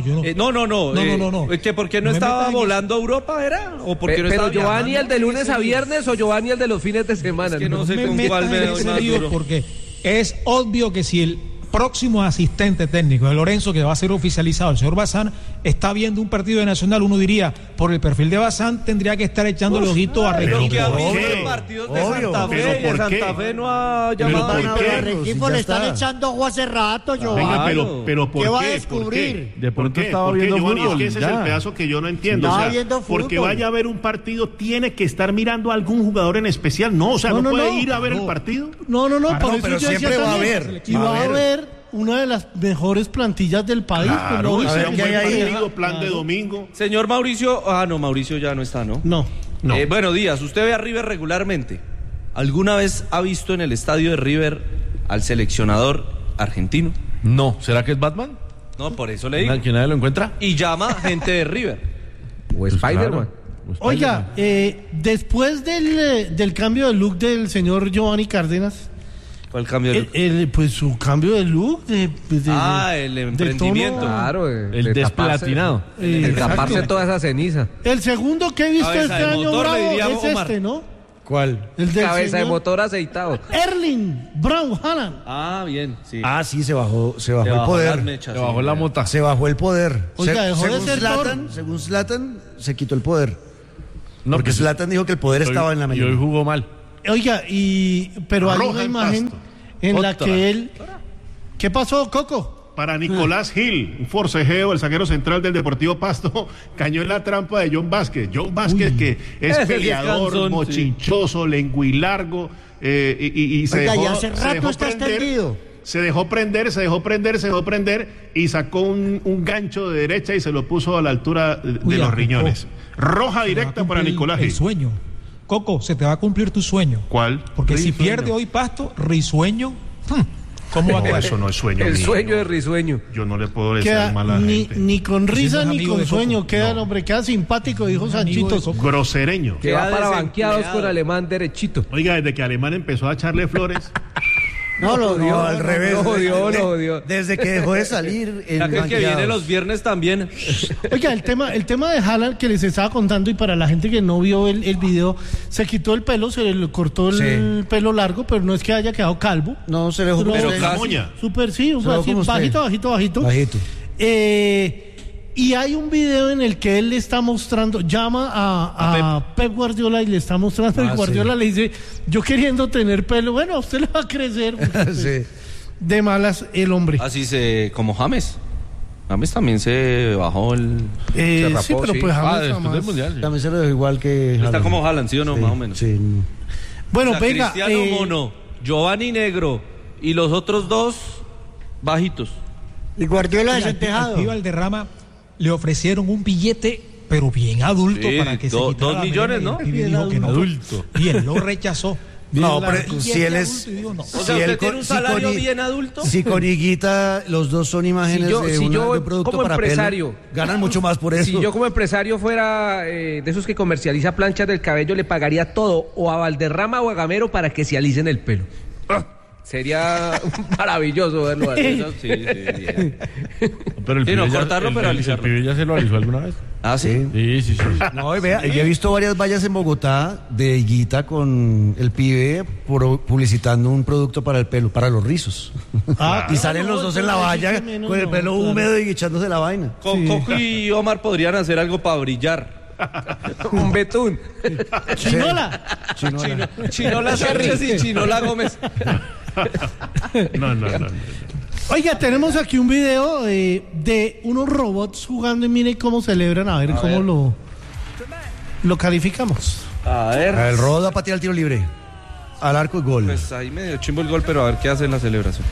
Speaker 8: No.
Speaker 9: Que porque no estaba volando a Europa, ¿era? ¿O porque no estaba
Speaker 3: Pero Giovanni el de lunes a viernes o Giovanni el de los fines de semana.
Speaker 9: Es que no sé con cuál me doy más duro.
Speaker 8: Porque es obvio que si el próximo asistente técnico de Lorenzo, que va a ser oficializado, el señor Bazán, está viendo un partido de Nacional, uno diría, por el perfil de Bazán, tendría que estar echándole ojito a Rengifo.
Speaker 9: Que ha visto partidos de Santa Fe, y en Santa Fe no ha llamado
Speaker 5: a Rengifo, le están echando ojo hace rato,
Speaker 12: Venga, pero ¿por qué?
Speaker 5: ¿Qué va a descubrir?
Speaker 4: De pronto estaba viendo fútbol.
Speaker 12: Es que ese es el pedazo que yo no entiendo. Porque vaya a ver un partido, tiene que estar mirando a algún jugador en especial. No, o sea, no puede ir a ver el partido.
Speaker 1: No, por eso
Speaker 10: pero siempre va a haber.
Speaker 1: Y va a haber una de las mejores plantillas del país.
Speaker 12: Claro,
Speaker 1: pues,
Speaker 12: a ver qué hay ahí. Plan de domingo.
Speaker 9: Señor Mauricio, Mauricio ya no está, ¿no?
Speaker 1: No.
Speaker 9: Bueno, Díaz, usted ve a River regularmente. ¿Alguna vez ha visto en el estadio de River al seleccionador argentino?
Speaker 4: No. ¿Será que es Batman?
Speaker 9: No, por eso le digo.
Speaker 4: ¿Que nadie lo encuentra?
Speaker 9: Y llama gente de River.
Speaker 3: O Spider-Man.
Speaker 1: Oiga, después del cambio de look del señor Giovanni Cárdenas,
Speaker 9: ¿cuál cambio de look?
Speaker 1: Pues su cambio de look.
Speaker 9: El emprendimiento.
Speaker 3: Claro,
Speaker 4: el desplatinado.
Speaker 3: El taparse toda esa ceniza.
Speaker 1: El segundo que he visto este año, Bravo, es este, ¿no?
Speaker 10: ¿Cuál?
Speaker 1: El del
Speaker 3: cabeza
Speaker 1: señor
Speaker 3: de motor aceitado.
Speaker 1: Erling Braun Haaland.
Speaker 9: Bien, sí.
Speaker 10: Sí, se bajó el poder.
Speaker 4: Se bajó la mota.
Speaker 10: Se bajó el poder.
Speaker 1: Oiga, dejó de ser
Speaker 10: según Zlatan, se quitó el poder. No, porque Zlatan dijo que el poder estaba en la mayoría.
Speaker 4: Y hoy jugó mal.
Speaker 1: Oiga, pero hay una imagen en la que él... ¿Qué pasó, Coco?
Speaker 12: Para Nicolás Gil, un forcejeo, el zaguero central del Deportivo Pasto, cayó en la trampa de John Vázquez. John Vázquez, que es peleador, mochinchoso, lenguilargo, y se dejó prender y sacó un gancho de derecha y se lo puso a la altura de los riñones. Roja directa para Nicolás Gil.
Speaker 8: El sueño. Coco, se te va a cumplir tu sueño.
Speaker 12: ¿Cuál?
Speaker 8: Porque si pierde hoy Pasto, Risueño, ¿cómo va a quedar?
Speaker 12: Eso no es sueño.
Speaker 3: El
Speaker 12: mío,
Speaker 3: sueño de Risueño.
Speaker 12: Yo no le puedo decir mal a la gente.
Speaker 1: Ni con risa ni con sueño. Queda simpático, dijo Sanchitos.
Speaker 12: Grosereño.
Speaker 3: Que va para banqueados con Alemán derechito.
Speaker 12: Oiga, desde que Alemán empezó a echarle flores.
Speaker 10: No, lo dio al revés.
Speaker 3: Lo odió.
Speaker 10: Desde que dejó de salir
Speaker 9: el que viene los viernes también.
Speaker 1: Oiga, el tema de Haaland que les estaba contando, y para la gente que no vio el video, se quitó el pelo, se le cortó el pelo largo, pero no es que haya quedado calvo.
Speaker 10: No, se le dejó
Speaker 12: pero casi.
Speaker 1: Súper, sí, o sea, así, bajito. Y hay un video en el que él le está mostrando, llama a Pep Guardiola y le está mostrando, y Guardiola le dice, yo queriendo tener pelo, bueno, a usted le va a crecer. Sí. De malas el hombre.
Speaker 9: Así como James. James también se bajó se rapó,
Speaker 1: sí, pero pues James
Speaker 10: después del Mundial, sí. También se lo dejó igual que
Speaker 9: Haaland. Está como Haaland, ¿sí o no?
Speaker 10: Sí,
Speaker 9: más o menos.
Speaker 10: Sí.
Speaker 1: Bueno, venga.
Speaker 9: Cristiano Mono, Giovanni Negro y los otros dos bajitos.
Speaker 5: Y Guardiola desentejado.
Speaker 8: Al Valderrama le ofrecieron un billete, pero bien adulto, para que se quitara
Speaker 9: 2 millones, ¿no?
Speaker 8: Y dijo que no.
Speaker 4: Adulto.
Speaker 8: Y él lo rechazó.
Speaker 10: No, pero si él es...
Speaker 8: No.
Speaker 9: O sea, ¿usted tiene un salario bien adulto?
Speaker 10: Si con Higuita los dos son imágenes de un producto
Speaker 3: como
Speaker 10: para
Speaker 3: empresario,
Speaker 10: pelo, ganan mucho más por eso.
Speaker 3: Si yo como empresario fuera de esos que comercializa planchas del cabello, le pagaría todo, o a Valderrama o a Gamero, para que se alicen el pelo. Sería maravilloso verlo.
Speaker 9: Sí.
Speaker 4: Pero el
Speaker 9: no cortarlo, pero alisarlo.
Speaker 4: ¿El pibe ya se lo alisó alguna vez?
Speaker 10: ¿Ah, sí?
Speaker 4: Sí.
Speaker 10: No, y vea, yo he visto varias vallas en Bogotá de Higuita con el pibe publicitando un producto para el pelo, para los rizos. Y salen los dos en la valla con el pelo húmedo y echándose la vaina.
Speaker 9: Coco y Omar podrían hacer algo para brillar.
Speaker 3: Un betún.
Speaker 1: Chinola.
Speaker 9: Chinola Sánchez y Chinola Gómez.
Speaker 12: No.
Speaker 1: Oiga, tenemos aquí un video de unos robots jugando y mire cómo celebran, a ver cómo lo calificamos.
Speaker 9: A ver.
Speaker 10: El robot va a patear el tiro libre. Al arco y gol.
Speaker 9: Pues ahí medio chimbo el gol, pero a ver qué hace en la celebración.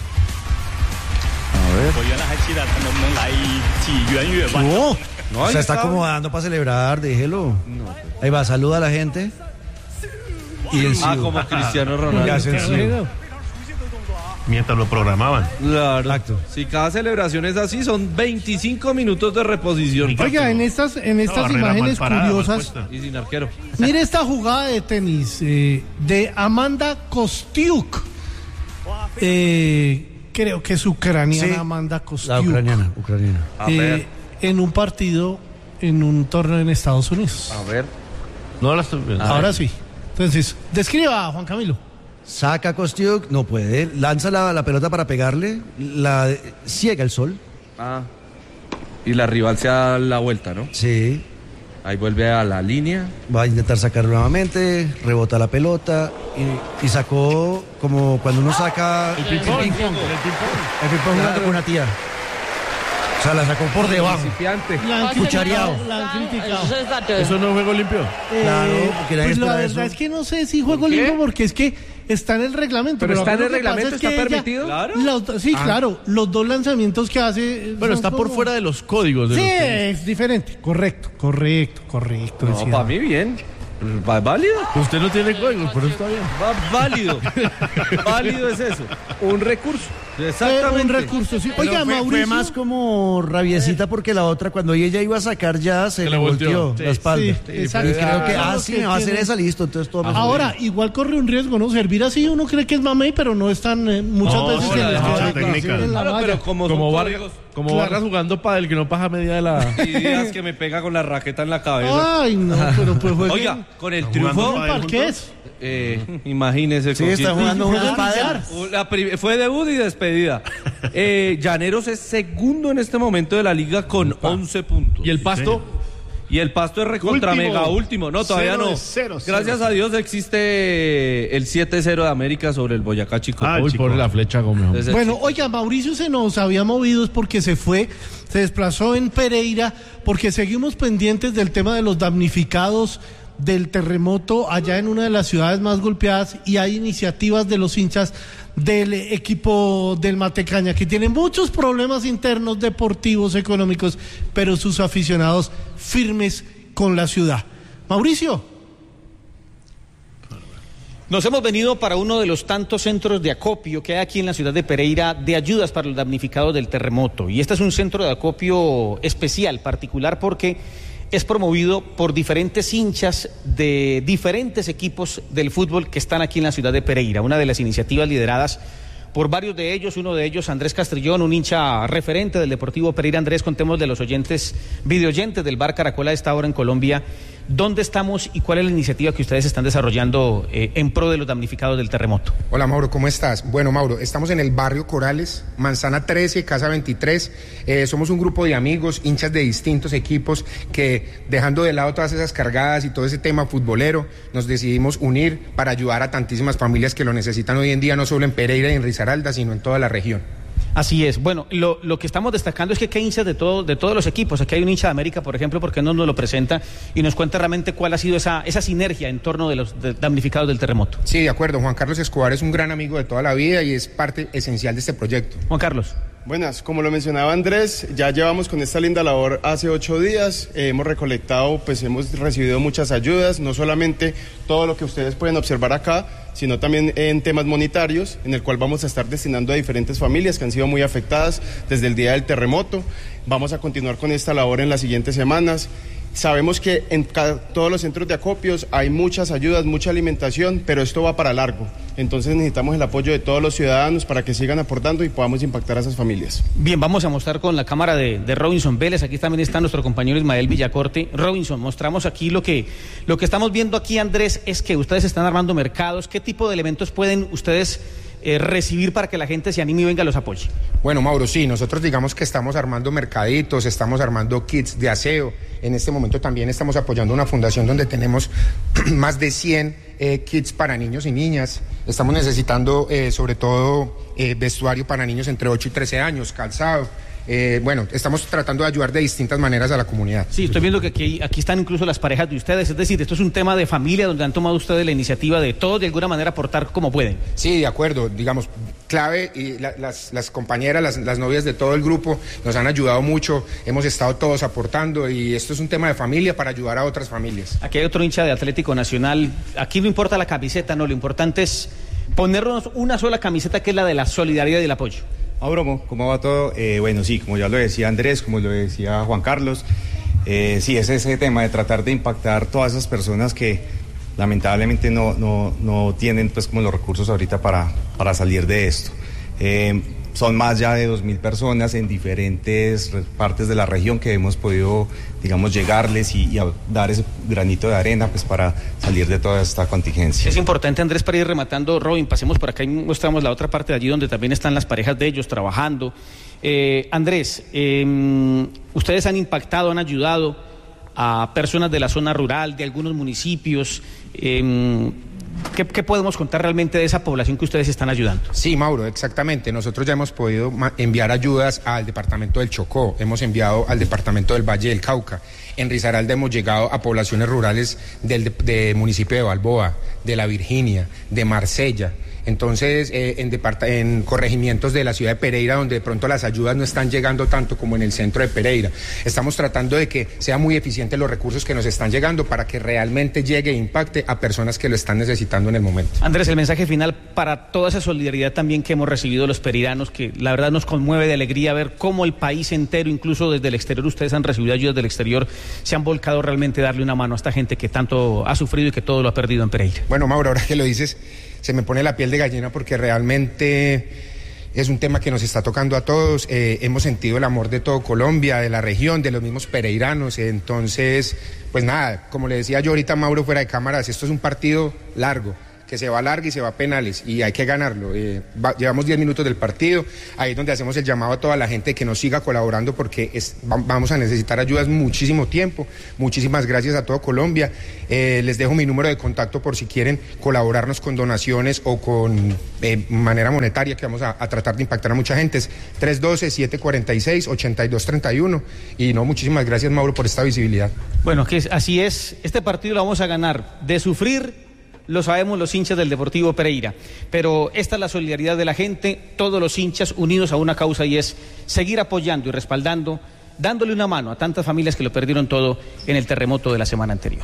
Speaker 9: A ver.
Speaker 10: No, se está acomodando para celebrar, déjelo. Ahí va, saluda a la gente. Y el
Speaker 9: como Cristiano Ronaldo.
Speaker 12: Mientras lo programaban.
Speaker 9: Claro. Exacto. Si cada celebración es así, son 25 minutos de reposición.
Speaker 1: Oiga, en estas imágenes curiosas.
Speaker 9: Y sin arquero.
Speaker 1: Mire esta jugada de tenis de Amanda Kostiuk. Creo que es ucraniana, sí. Amanda Kostiuk.
Speaker 10: La ucraniana.
Speaker 1: En un partido, en un torneo en Estados Unidos.
Speaker 9: A ver.
Speaker 4: No la estoy viendo.
Speaker 1: Ahora sí. Entonces, describa, Juan Camilo.
Speaker 10: Saca Kostiuk, no puede. Lanza la pelota para pegarle. Ciega el sol.
Speaker 9: Y la rival se da la vuelta, ¿no?
Speaker 10: Sí.
Speaker 9: Ahí vuelve a la línea.
Speaker 10: Va a intentar sacarlo nuevamente. Rebota la pelota. Y sacó como cuando uno saca el ping-pong. El ping-pong con una tía. O sea, la sacó por debajo. Cuchareado.
Speaker 4: ¿Eso no es juego limpio?
Speaker 10: Claro, porque
Speaker 1: pues la verdad es que no sé si juego limpio, porque es que está en el reglamento.
Speaker 3: Pero está en el reglamento, está permitido.
Speaker 1: Claro, los dos lanzamientos que hace.
Speaker 4: Bueno, está por fuera de los códigos.
Speaker 1: Sí, es diferente. Correcto.
Speaker 9: No, para mí bien. ¿Va válido?
Speaker 4: Usted no tiene códigos, pero está bien.
Speaker 9: Va válido. Válido es eso.
Speaker 3: Un recurso.
Speaker 1: Exactamente. Un recurso, sí. Oiga,
Speaker 10: Mauricio. Fue más como rabiecita porque la otra, cuando ella iba a sacar ya, se le volteó la espalda. Sí,
Speaker 1: exacto.
Speaker 10: Y creo que, sí, me va a hacer esa, listo. Entonces todo
Speaker 1: ahora, igual corre un riesgo, ¿no? Servir así, uno cree que es mamey, pero no están muchas veces
Speaker 12: en la
Speaker 9: pero como
Speaker 4: Vargas jugando pádel, que no pasa media de la...
Speaker 9: Y días que me pega con la raqueta en la cabeza.
Speaker 1: Ay, no, pero pues jueguen.
Speaker 9: Oiga, con el triunfo... Imagínese.
Speaker 10: Sí, está jugando un pádel.
Speaker 9: Fue debut y despedida. Llaneros es segundo en este momento de la liga con 11 puntos.
Speaker 4: ¿Y el Pasto?
Speaker 9: Y el Pasto es recontra mega último. No, todavía no. Gracias a Dios existe el 7-0 de América sobre el Boyacá Chico.
Speaker 4: Uy, por la flecha, Gómez.
Speaker 1: Bueno, oiga, Mauricio se nos había movido es porque se desplazó en Pereira, porque seguimos pendientes del tema de los damnificados del terremoto allá en una de las ciudades más golpeadas, y hay iniciativas de los hinchas del equipo del Matecaña que tienen muchos problemas internos, deportivos, económicos, pero sus aficionados firmes con la ciudad. Mauricio.
Speaker 7: Nos hemos venido para uno de los tantos centros de acopio que hay aquí en la ciudad de Pereira de ayudas para los damnificados del terremoto, y este es un centro de acopio especial, particular, porque es promovido por diferentes hinchas de diferentes equipos del fútbol que están aquí en la ciudad de Pereira. Una de las iniciativas lideradas por varios de ellos, uno de ellos Andrés Castrillón, un hincha referente del Deportivo Pereira. Andrés, contemos de los videoyentes del Bar Caracol a esta hora en Colombia, ¿dónde estamos y cuál es la iniciativa que ustedes están desarrollando en pro de los damnificados del terremoto?
Speaker 17: Hola Mauro, ¿cómo estás? Bueno Mauro, estamos en el barrio Corales, Manzana 13, Casa 23, somos un grupo de amigos, hinchas de distintos equipos que, dejando de lado todas esas cargadas y todo ese tema futbolero, nos decidimos unir para ayudar a tantísimas familias que lo necesitan hoy en día, no solo en Pereira y en Risaralda, sino en toda la región.
Speaker 7: Así es. Bueno, lo que estamos destacando es que hay hinchas de todos los equipos. Aquí hay un hincha de América, por ejemplo, ¿por qué no nos lo presenta y nos cuenta realmente cuál ha sido esa sinergia en torno de los damnificados del terremoto?
Speaker 17: Sí, de acuerdo. Juan Carlos Escobar es un gran amigo de toda la vida y es parte esencial de este proyecto.
Speaker 7: Juan Carlos.
Speaker 18: Buenas, como lo mencionaba Andrés, ya llevamos con esta linda labor hace 8 días, hemos recolectado, pues hemos recibido muchas ayudas, no solamente todo lo que ustedes pueden observar acá, sino también en temas monetarios, en el cual vamos a estar destinando a diferentes familias que han sido muy afectadas desde el día del terremoto. Vamos a continuar con esta labor en las siguientes semanas. Sabemos que en todos los centros de acopios hay muchas ayudas, mucha alimentación, pero esto va para largo. Entonces necesitamos el apoyo de todos los ciudadanos para que sigan aportando y podamos impactar a esas familias.
Speaker 7: Bien, vamos a mostrar con la cámara de Robinson Vélez. Aquí también está nuestro compañero Ismael Villacorte. Robinson, mostramos aquí lo que estamos viendo aquí, Andrés, es que ustedes están armando mercados. ¿Qué tipo de elementos pueden ustedes recibir para que la gente se anime y venga a los apoye?
Speaker 17: Bueno, Mauro, sí, nosotros digamos que estamos armando mercaditos, estamos armando kits de aseo. En este momento también estamos apoyando una fundación donde tenemos más de 100 kits para niños y niñas. Estamos necesitando sobre todo vestuario para niños entre 8 y 13 años, calzado. Bueno, estamos tratando de ayudar de distintas maneras a la comunidad.
Speaker 7: Sí, estoy viendo que aquí están incluso las parejas de ustedes, es decir, esto es un tema de familia donde han tomado ustedes la iniciativa de todos de alguna manera aportar como pueden.
Speaker 17: Sí, de acuerdo, digamos, clave, y las compañeras, las novias de todo el grupo nos han ayudado mucho, hemos estado todos aportando y esto es un tema de familia para ayudar a otras familias.
Speaker 7: Aquí hay otro hincha de Atlético Nacional, aquí no importa la camiseta, no, lo importante es ponernos una sola camiseta que es la de la solidaridad y el apoyo.
Speaker 19: Mauro, ¿cómo va todo? Bueno, sí, como ya lo decía Andrés, como lo decía Juan Carlos, sí, es ese tema de tratar de impactar todas esas personas que lamentablemente no tienen pues como los recursos ahorita para salir de esto. Son más ya de 2.000 personas en diferentes partes de la región que hemos podido, digamos, llegarles y dar ese granito de arena pues para salir de toda esta contingencia.
Speaker 7: Es importante, Andrés, para ir rematando, Robin, pasemos por acá y mostramos la otra parte de allí donde también están las parejas de ellos trabajando. Andrés, ustedes han impactado, han ayudado a personas de la zona rural, de algunos municipios. ¿Qué podemos contar realmente de esa población que ustedes están ayudando?
Speaker 17: Sí, Mauro, exactamente. Nosotros ya hemos podido enviar ayudas al departamento del Chocó, hemos enviado al departamento del Valle del Cauca. En Risaralda hemos llegado a poblaciones rurales del municipio de Balboa, de La Virginia, de Marsella. Entonces, en corregimientos de la ciudad de Pereira, donde de pronto las ayudas no están llegando tanto como en el centro de Pereira. Estamos tratando de que sean muy eficientes los recursos que nos están llegando para que realmente llegue e impacte a personas que lo están necesitando en el momento.
Speaker 7: Andrés, el mensaje final para toda esa solidaridad también que hemos recibido los pereiranos, que la verdad nos conmueve de alegría ver cómo el país entero, incluso desde el exterior, ustedes han recibido ayudas del exterior, se han volcado realmente a darle una mano a esta gente que tanto ha sufrido y que todo lo ha perdido en Pereira.
Speaker 17: Bueno, Mauro, ahora que lo dices, se me pone la piel de gallina porque realmente es un tema que nos está tocando a todos. Hemos sentido el amor de todo Colombia, de la región, de los mismos pereiranos. Entonces, pues nada, como le decía yo ahorita a Mauro fuera de cámaras, esto es un partido largo, que se va largo y se va a penales y hay que ganarlo. Llevamos 10 minutos del partido, ahí es donde hacemos el llamado a toda la gente que nos siga colaborando porque vamos a necesitar ayudas muchísimo tiempo. Muchísimas gracias a todo Colombia. Les dejo mi número de contacto por si quieren colaborarnos con donaciones o con manera monetaria, que vamos a tratar de impactar a mucha gente. Es 312-746-8231 y no, muchísimas gracias, Mauro, por esta visibilidad.
Speaker 7: Bueno, que así es, este partido lo vamos a ganar, de sufrir. Lo sabemos los hinchas del Deportivo Pereira, pero esta es la solidaridad de la gente, todos los hinchas unidos a una causa y es seguir apoyando y respaldando, dándole una mano a tantas familias que lo perdieron todo en el terremoto de la semana anterior.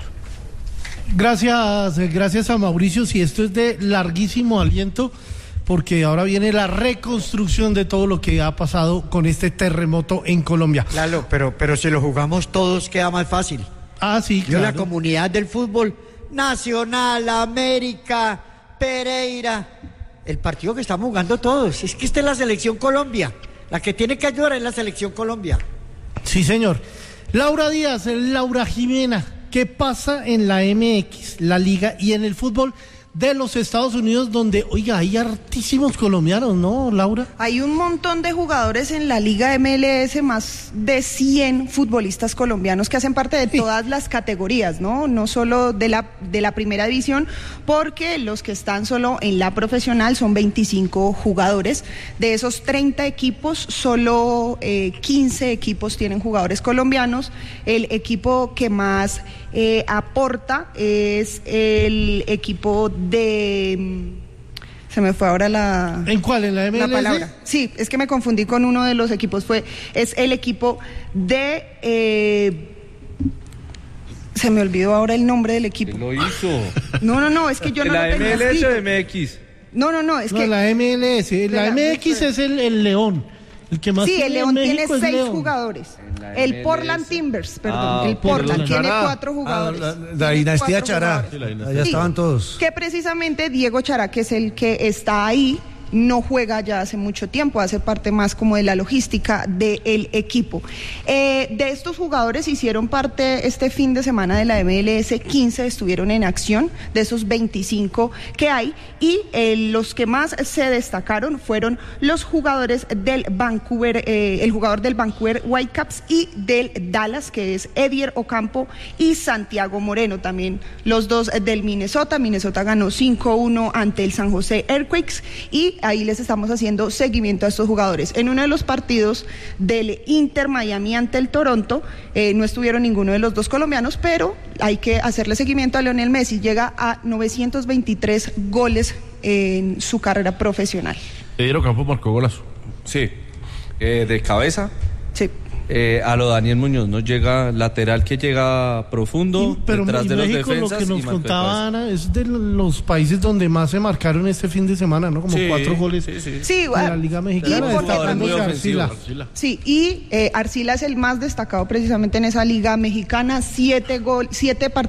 Speaker 1: Gracias a Mauricio, si esto es de larguísimo aliento, porque ahora viene la reconstrucción de todo lo que ha pasado con este terremoto en Colombia.
Speaker 5: Claro, pero si lo jugamos todos queda más fácil.
Speaker 1: Ah, sí,
Speaker 5: claro. Yo la comunidad del fútbol Nacional, América, Pereira, el partido que estamos jugando todos, es que esta es la selección Colombia, la que tiene que ayudar es la selección Colombia.
Speaker 1: Sí, señor. Laura Díaz, Laura Jimena, ¿qué pasa en la MX, la Liga y en el fútbol de los Estados Unidos, donde, oiga, hay hartísimos colombianos, ¿no, Laura?
Speaker 20: Hay un montón de jugadores en la Liga MLS, más de 100 futbolistas colombianos que hacen parte de todas las categorías, ¿no? No solo de la primera división, porque los que están solo en la profesional son 25 jugadores. De esos 30 equipos, solo 15 equipos tienen jugadores colombianos. El equipo que más aporta es el equipo de... Se me fue ahora la...
Speaker 1: ¿En cuál? ¿En la MLS?
Speaker 20: La palabra. Sí, es que me confundí con uno de los equipos. Es el equipo de... se me olvidó ahora el nombre del equipo.
Speaker 9: ¿Quién lo hizo?
Speaker 20: No, es que yo no lo tengo escrito.
Speaker 9: ¿La MLS o MX?
Speaker 20: No, es que...
Speaker 1: la MLS. La MX es el León. El que más
Speaker 20: sí, el León tiene 6
Speaker 1: León.
Speaker 20: jugadores. El Portland Timbers, perdón. El Portland tiene 4 jugadores.
Speaker 10: La dinastía Chará. Allá estaban todos.
Speaker 20: Que precisamente Diego Chará, que es el que está ahí, no juega ya hace mucho tiempo, hace parte más como de la logística del equipo. De estos jugadores hicieron parte este fin de semana de la MLS, 15 estuvieron en acción, de esos 25 que hay, y los que más se destacaron fueron los jugadores del Vancouver, el jugador del Vancouver Whitecaps y del Dallas, que es Edier Ocampo, y Santiago Moreno, también los dos del Minnesota. Minnesota ganó 5-1 ante el San José Earthquakes, y ahí les estamos haciendo seguimiento a estos jugadores. En uno de los partidos del Inter Miami ante el Toronto, no estuvieron ninguno de los dos colombianos, pero hay que hacerle seguimiento a Lionel Messi. Llega a 923 goles en su carrera profesional.
Speaker 4: Edier Ocampo marcó golazo.
Speaker 9: Sí, de cabeza.
Speaker 20: Sí.
Speaker 9: A lo Daniel Muñoz, ¿no? Llega lateral, que llega profundo,
Speaker 1: pero
Speaker 9: detrás de los
Speaker 1: México,
Speaker 9: defensas.
Speaker 1: Lo que nos contaba Ana, es de los países donde más se marcaron este fin de semana, ¿no? Como 4 goles en la Liga Mexicana.
Speaker 20: Arcila. Sí, y Arcila es el más destacado precisamente en esa Liga Mexicana. 7 goles,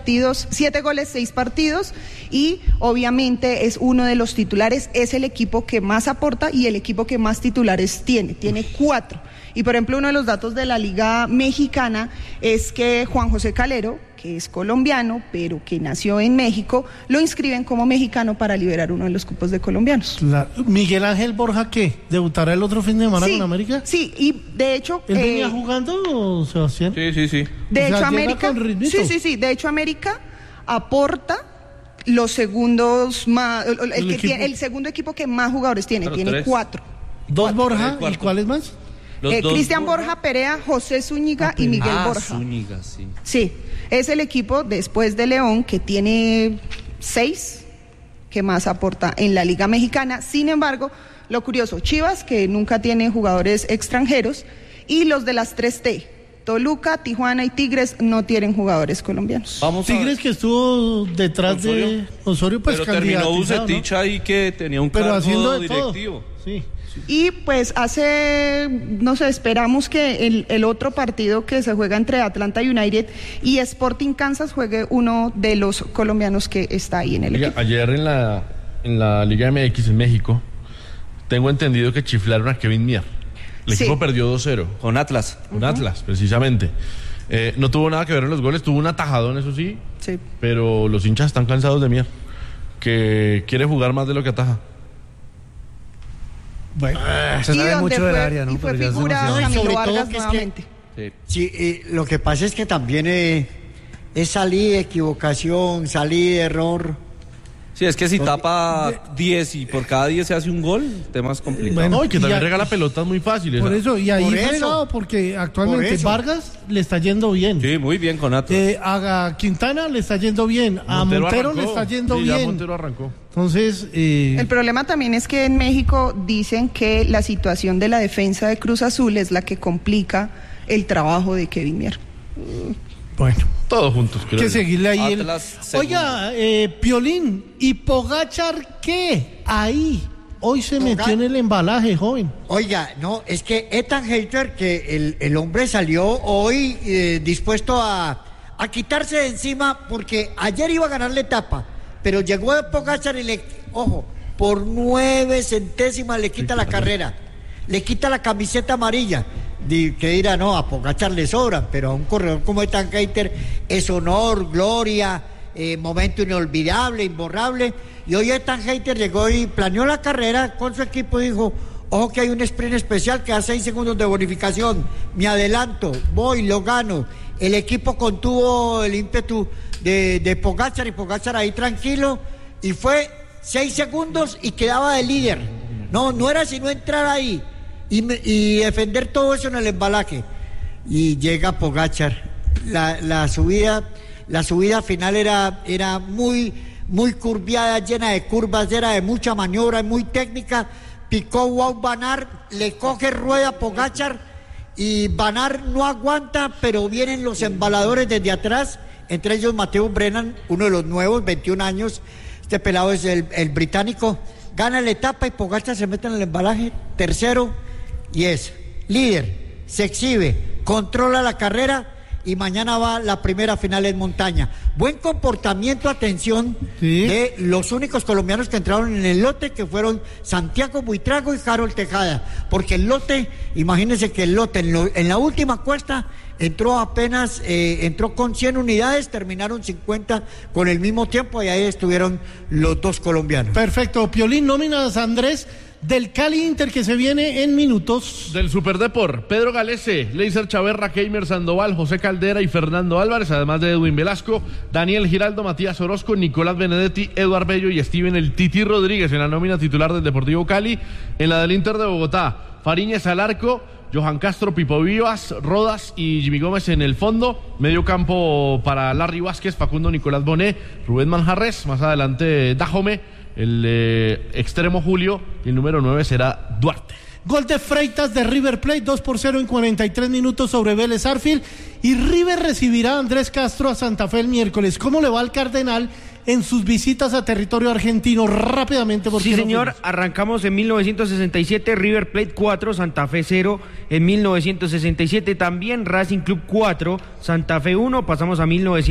Speaker 20: 6 partidos, y obviamente es uno de los titulares, es el equipo que más aporta y el equipo que más titulares tiene 4. Y por ejemplo, uno de los datos de la Liga Mexicana es que Juan José Calero, que es colombiano, pero que nació en México, lo inscriben como mexicano para liberar uno de los cupos de colombianos.
Speaker 1: ¿Miguel Ángel Borja qué? ¿Debutará el otro fin de semana con América?
Speaker 20: Sí, y de hecho...
Speaker 1: ¿Él venía jugando, Sebastián?
Speaker 9: Sí.
Speaker 20: De hecho, América... Sí, de hecho, América aporta los segundos más... El segundo equipo que más jugadores tiene 4.
Speaker 1: ¿2 Borja? ¿Y cuáles más?
Speaker 20: Cristian Borja Perea, José Zúñiga y Miguel Borja.
Speaker 9: Zúñiga, sí.
Speaker 20: Sí, es el equipo después de León que tiene 6 que más aporta en la Liga Mexicana. Sin embargo, lo curioso, Chivas, que nunca tiene jugadores extranjeros, y los de las 3T, Toluca, Tijuana y Tigres, no tienen jugadores colombianos.
Speaker 1: Tigres, que estuvo detrás de Osorio, pues
Speaker 9: pero terminó Bucetich, ¿no? Ahí que tenía un cargo haciendo directivo.
Speaker 1: Sí.
Speaker 20: Y pues esperamos que el otro partido que se juega entre Atlanta United y Sporting Kansas juegue uno de los colombianos que está ahí en el equipo.
Speaker 4: Ayer en la Liga MX en México, tengo entendido que chiflaron a Kevin Mier. El equipo perdió 2-0.
Speaker 9: Con Atlas.
Speaker 4: Con Atlas, precisamente. No tuvo nada que ver en los goles, tuvo un atajadón, eso sí.
Speaker 20: Sí.
Speaker 4: Pero los hinchas están cansados de Mier, que quiere jugar más de lo que ataja.
Speaker 10: Bueno, se sabe mucho del área, ¿no?
Speaker 20: Y fue figura Camilo Vargas nuevamente.
Speaker 5: Sí, lo que pasa es que también es salir de equivocación, salir de error.
Speaker 9: Sí, es que si tapa 10 y por cada 10 se hace un gol, el tema es complicado.
Speaker 4: Bueno, y que también regala pelotas muy fáciles.
Speaker 1: Por eso, y ahí fregado, porque actualmente Vargas le está yendo bien.
Speaker 9: Sí, muy bien con Atlas.
Speaker 1: A Quintana le está yendo bien, a Montero le está yendo bien.
Speaker 4: Montero arrancó.
Speaker 1: Entonces,
Speaker 20: el problema también es que en México dicen que la situación de la defensa de Cruz Azul es la que complica el trabajo de Kevin Mier.
Speaker 1: Bueno,
Speaker 4: todos juntos.
Speaker 1: Hay que seguirle ahí. Oiga, Piolín, ¿y Pogačar qué? Ahí. Hoy se metió en el embalaje, joven.
Speaker 5: Oiga, no, es que Ethan Hayter, que el hombre salió hoy dispuesto a quitarse de encima, porque ayer iba a ganar la etapa, pero llegó Pogačar y por 9 centésimas le quita la carrera, le quita la camiseta amarilla. Que dirá, no, a Pogačar le sobra, pero a un corredor como Ethan Hayter es honor, gloria, momento inolvidable, imborrable. Y hoy Ethan Hayter llegó y planeó la carrera con su equipo y dijo: ojo que hay un sprint especial que da 6 segundos de bonificación, me adelanto, voy, lo gano. El equipo contuvo el ímpetu de Pogačar, y Pogačar ahí tranquilo, y fue 6 segundos y quedaba de líder. No era sino entrar ahí y defender todo eso en el embalaje. Y llega Pogačar. La subida final era muy curviada, llena de curvas, era de mucha maniobra, muy técnica. Picó Wout van Aert, le coge rueda a Pogačar y Van Aert no aguanta, pero vienen los embaladores desde atrás, entre ellos Matthew Brennan, uno de los nuevos, 21 años. Este pelado es el británico. Gana la etapa y Pogačar se mete en el embalaje, tercero, y es líder, se exhibe, controla la carrera, y mañana va la primera final en montaña. Buen comportamiento, atención, de los únicos colombianos que entraron en el lote, que fueron Santiago Buitrago y Harold Tejada, porque el lote, imagínense que el lote en la última cuesta entró con 100 unidades, terminaron 50 con el mismo tiempo, y ahí estuvieron los dos colombianos.
Speaker 1: Perfecto. Piolín, nóminas, Andrés, del Cali Inter, que se viene en minutos.
Speaker 4: Del Superdeport: Pedro Galese, Leiser Chaverra, Keimer Sandoval, José Caldera y Fernando Álvarez, además de Edwin Velasco, Daniel Giraldo, Matías Orozco, Nicolás Benedetti, Eduard Bello y Steven El Titi Rodríguez en la nómina titular del Deportivo Cali. En la del Inter de Bogotá: Fariñez al arco, Johan Castro, Pipo Vivas, Rodas y Jimmy Gómez en el fondo. Medio campo para Larry Vázquez, Facundo Nicolás Bonet, Rubén Manjarres, más adelante Dajome, el extremo Julio, y el número 9 será Duarte.
Speaker 1: Gol de Freitas de River Plate, 2-0 en 43 minutos sobre Vélez Sarsfield, y River recibirá a Andrés Castro a Santa Fe el miércoles. ¿Cómo le va al Cardenal en sus visitas a territorio argentino? Rápidamente, porque
Speaker 21: sí, señor, arrancamos en 1967, River Plate 4, Santa Fe 0. En 1967 también Racing Club 4, Santa Fe 1. Pasamos a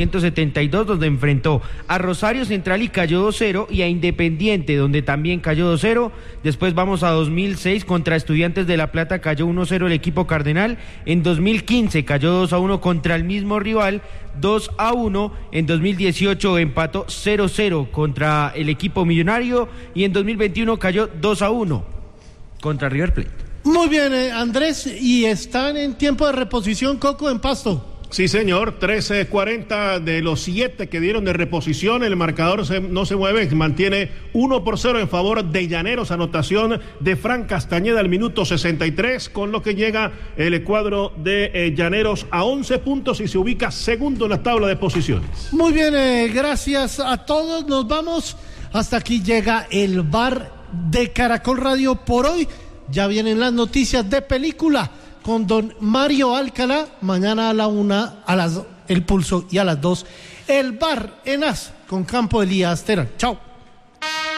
Speaker 21: 1972, donde enfrentó a Rosario Central y cayó 2-0, y a Independiente, donde también cayó 2-0. Después vamos a 2006, contra Estudiantes de La Plata cayó 1-0 el equipo cardenal. En 2015 cayó 2-1 contra el mismo rival, 2-1. En 2018 empató 0-0 contra el equipo millonario, y en 2021 cayó 2-1 contra River Plate.
Speaker 1: Muy bien, Andrés, y están en tiempo de reposición, Coco, en Pasto.
Speaker 12: Sí, señor, 13:40 de los 7 que dieron de reposición. El marcador no se mueve, mantiene 1-0 en favor de Llaneros. Anotación de Fran Castañeda al minuto 63, con lo que llega el cuadro de Llaneros a 11 puntos y se ubica segundo en la tabla de posiciones.
Speaker 1: Muy bien, gracias a todos. Nos vamos. Hasta aquí llega el bar de Caracol Radio por hoy. Ya vienen las noticias de película con don Mario Alcalá. Mañana a la 1, El Pulso, y a las 2 el bar en As con Campo Elías Terán. Chao.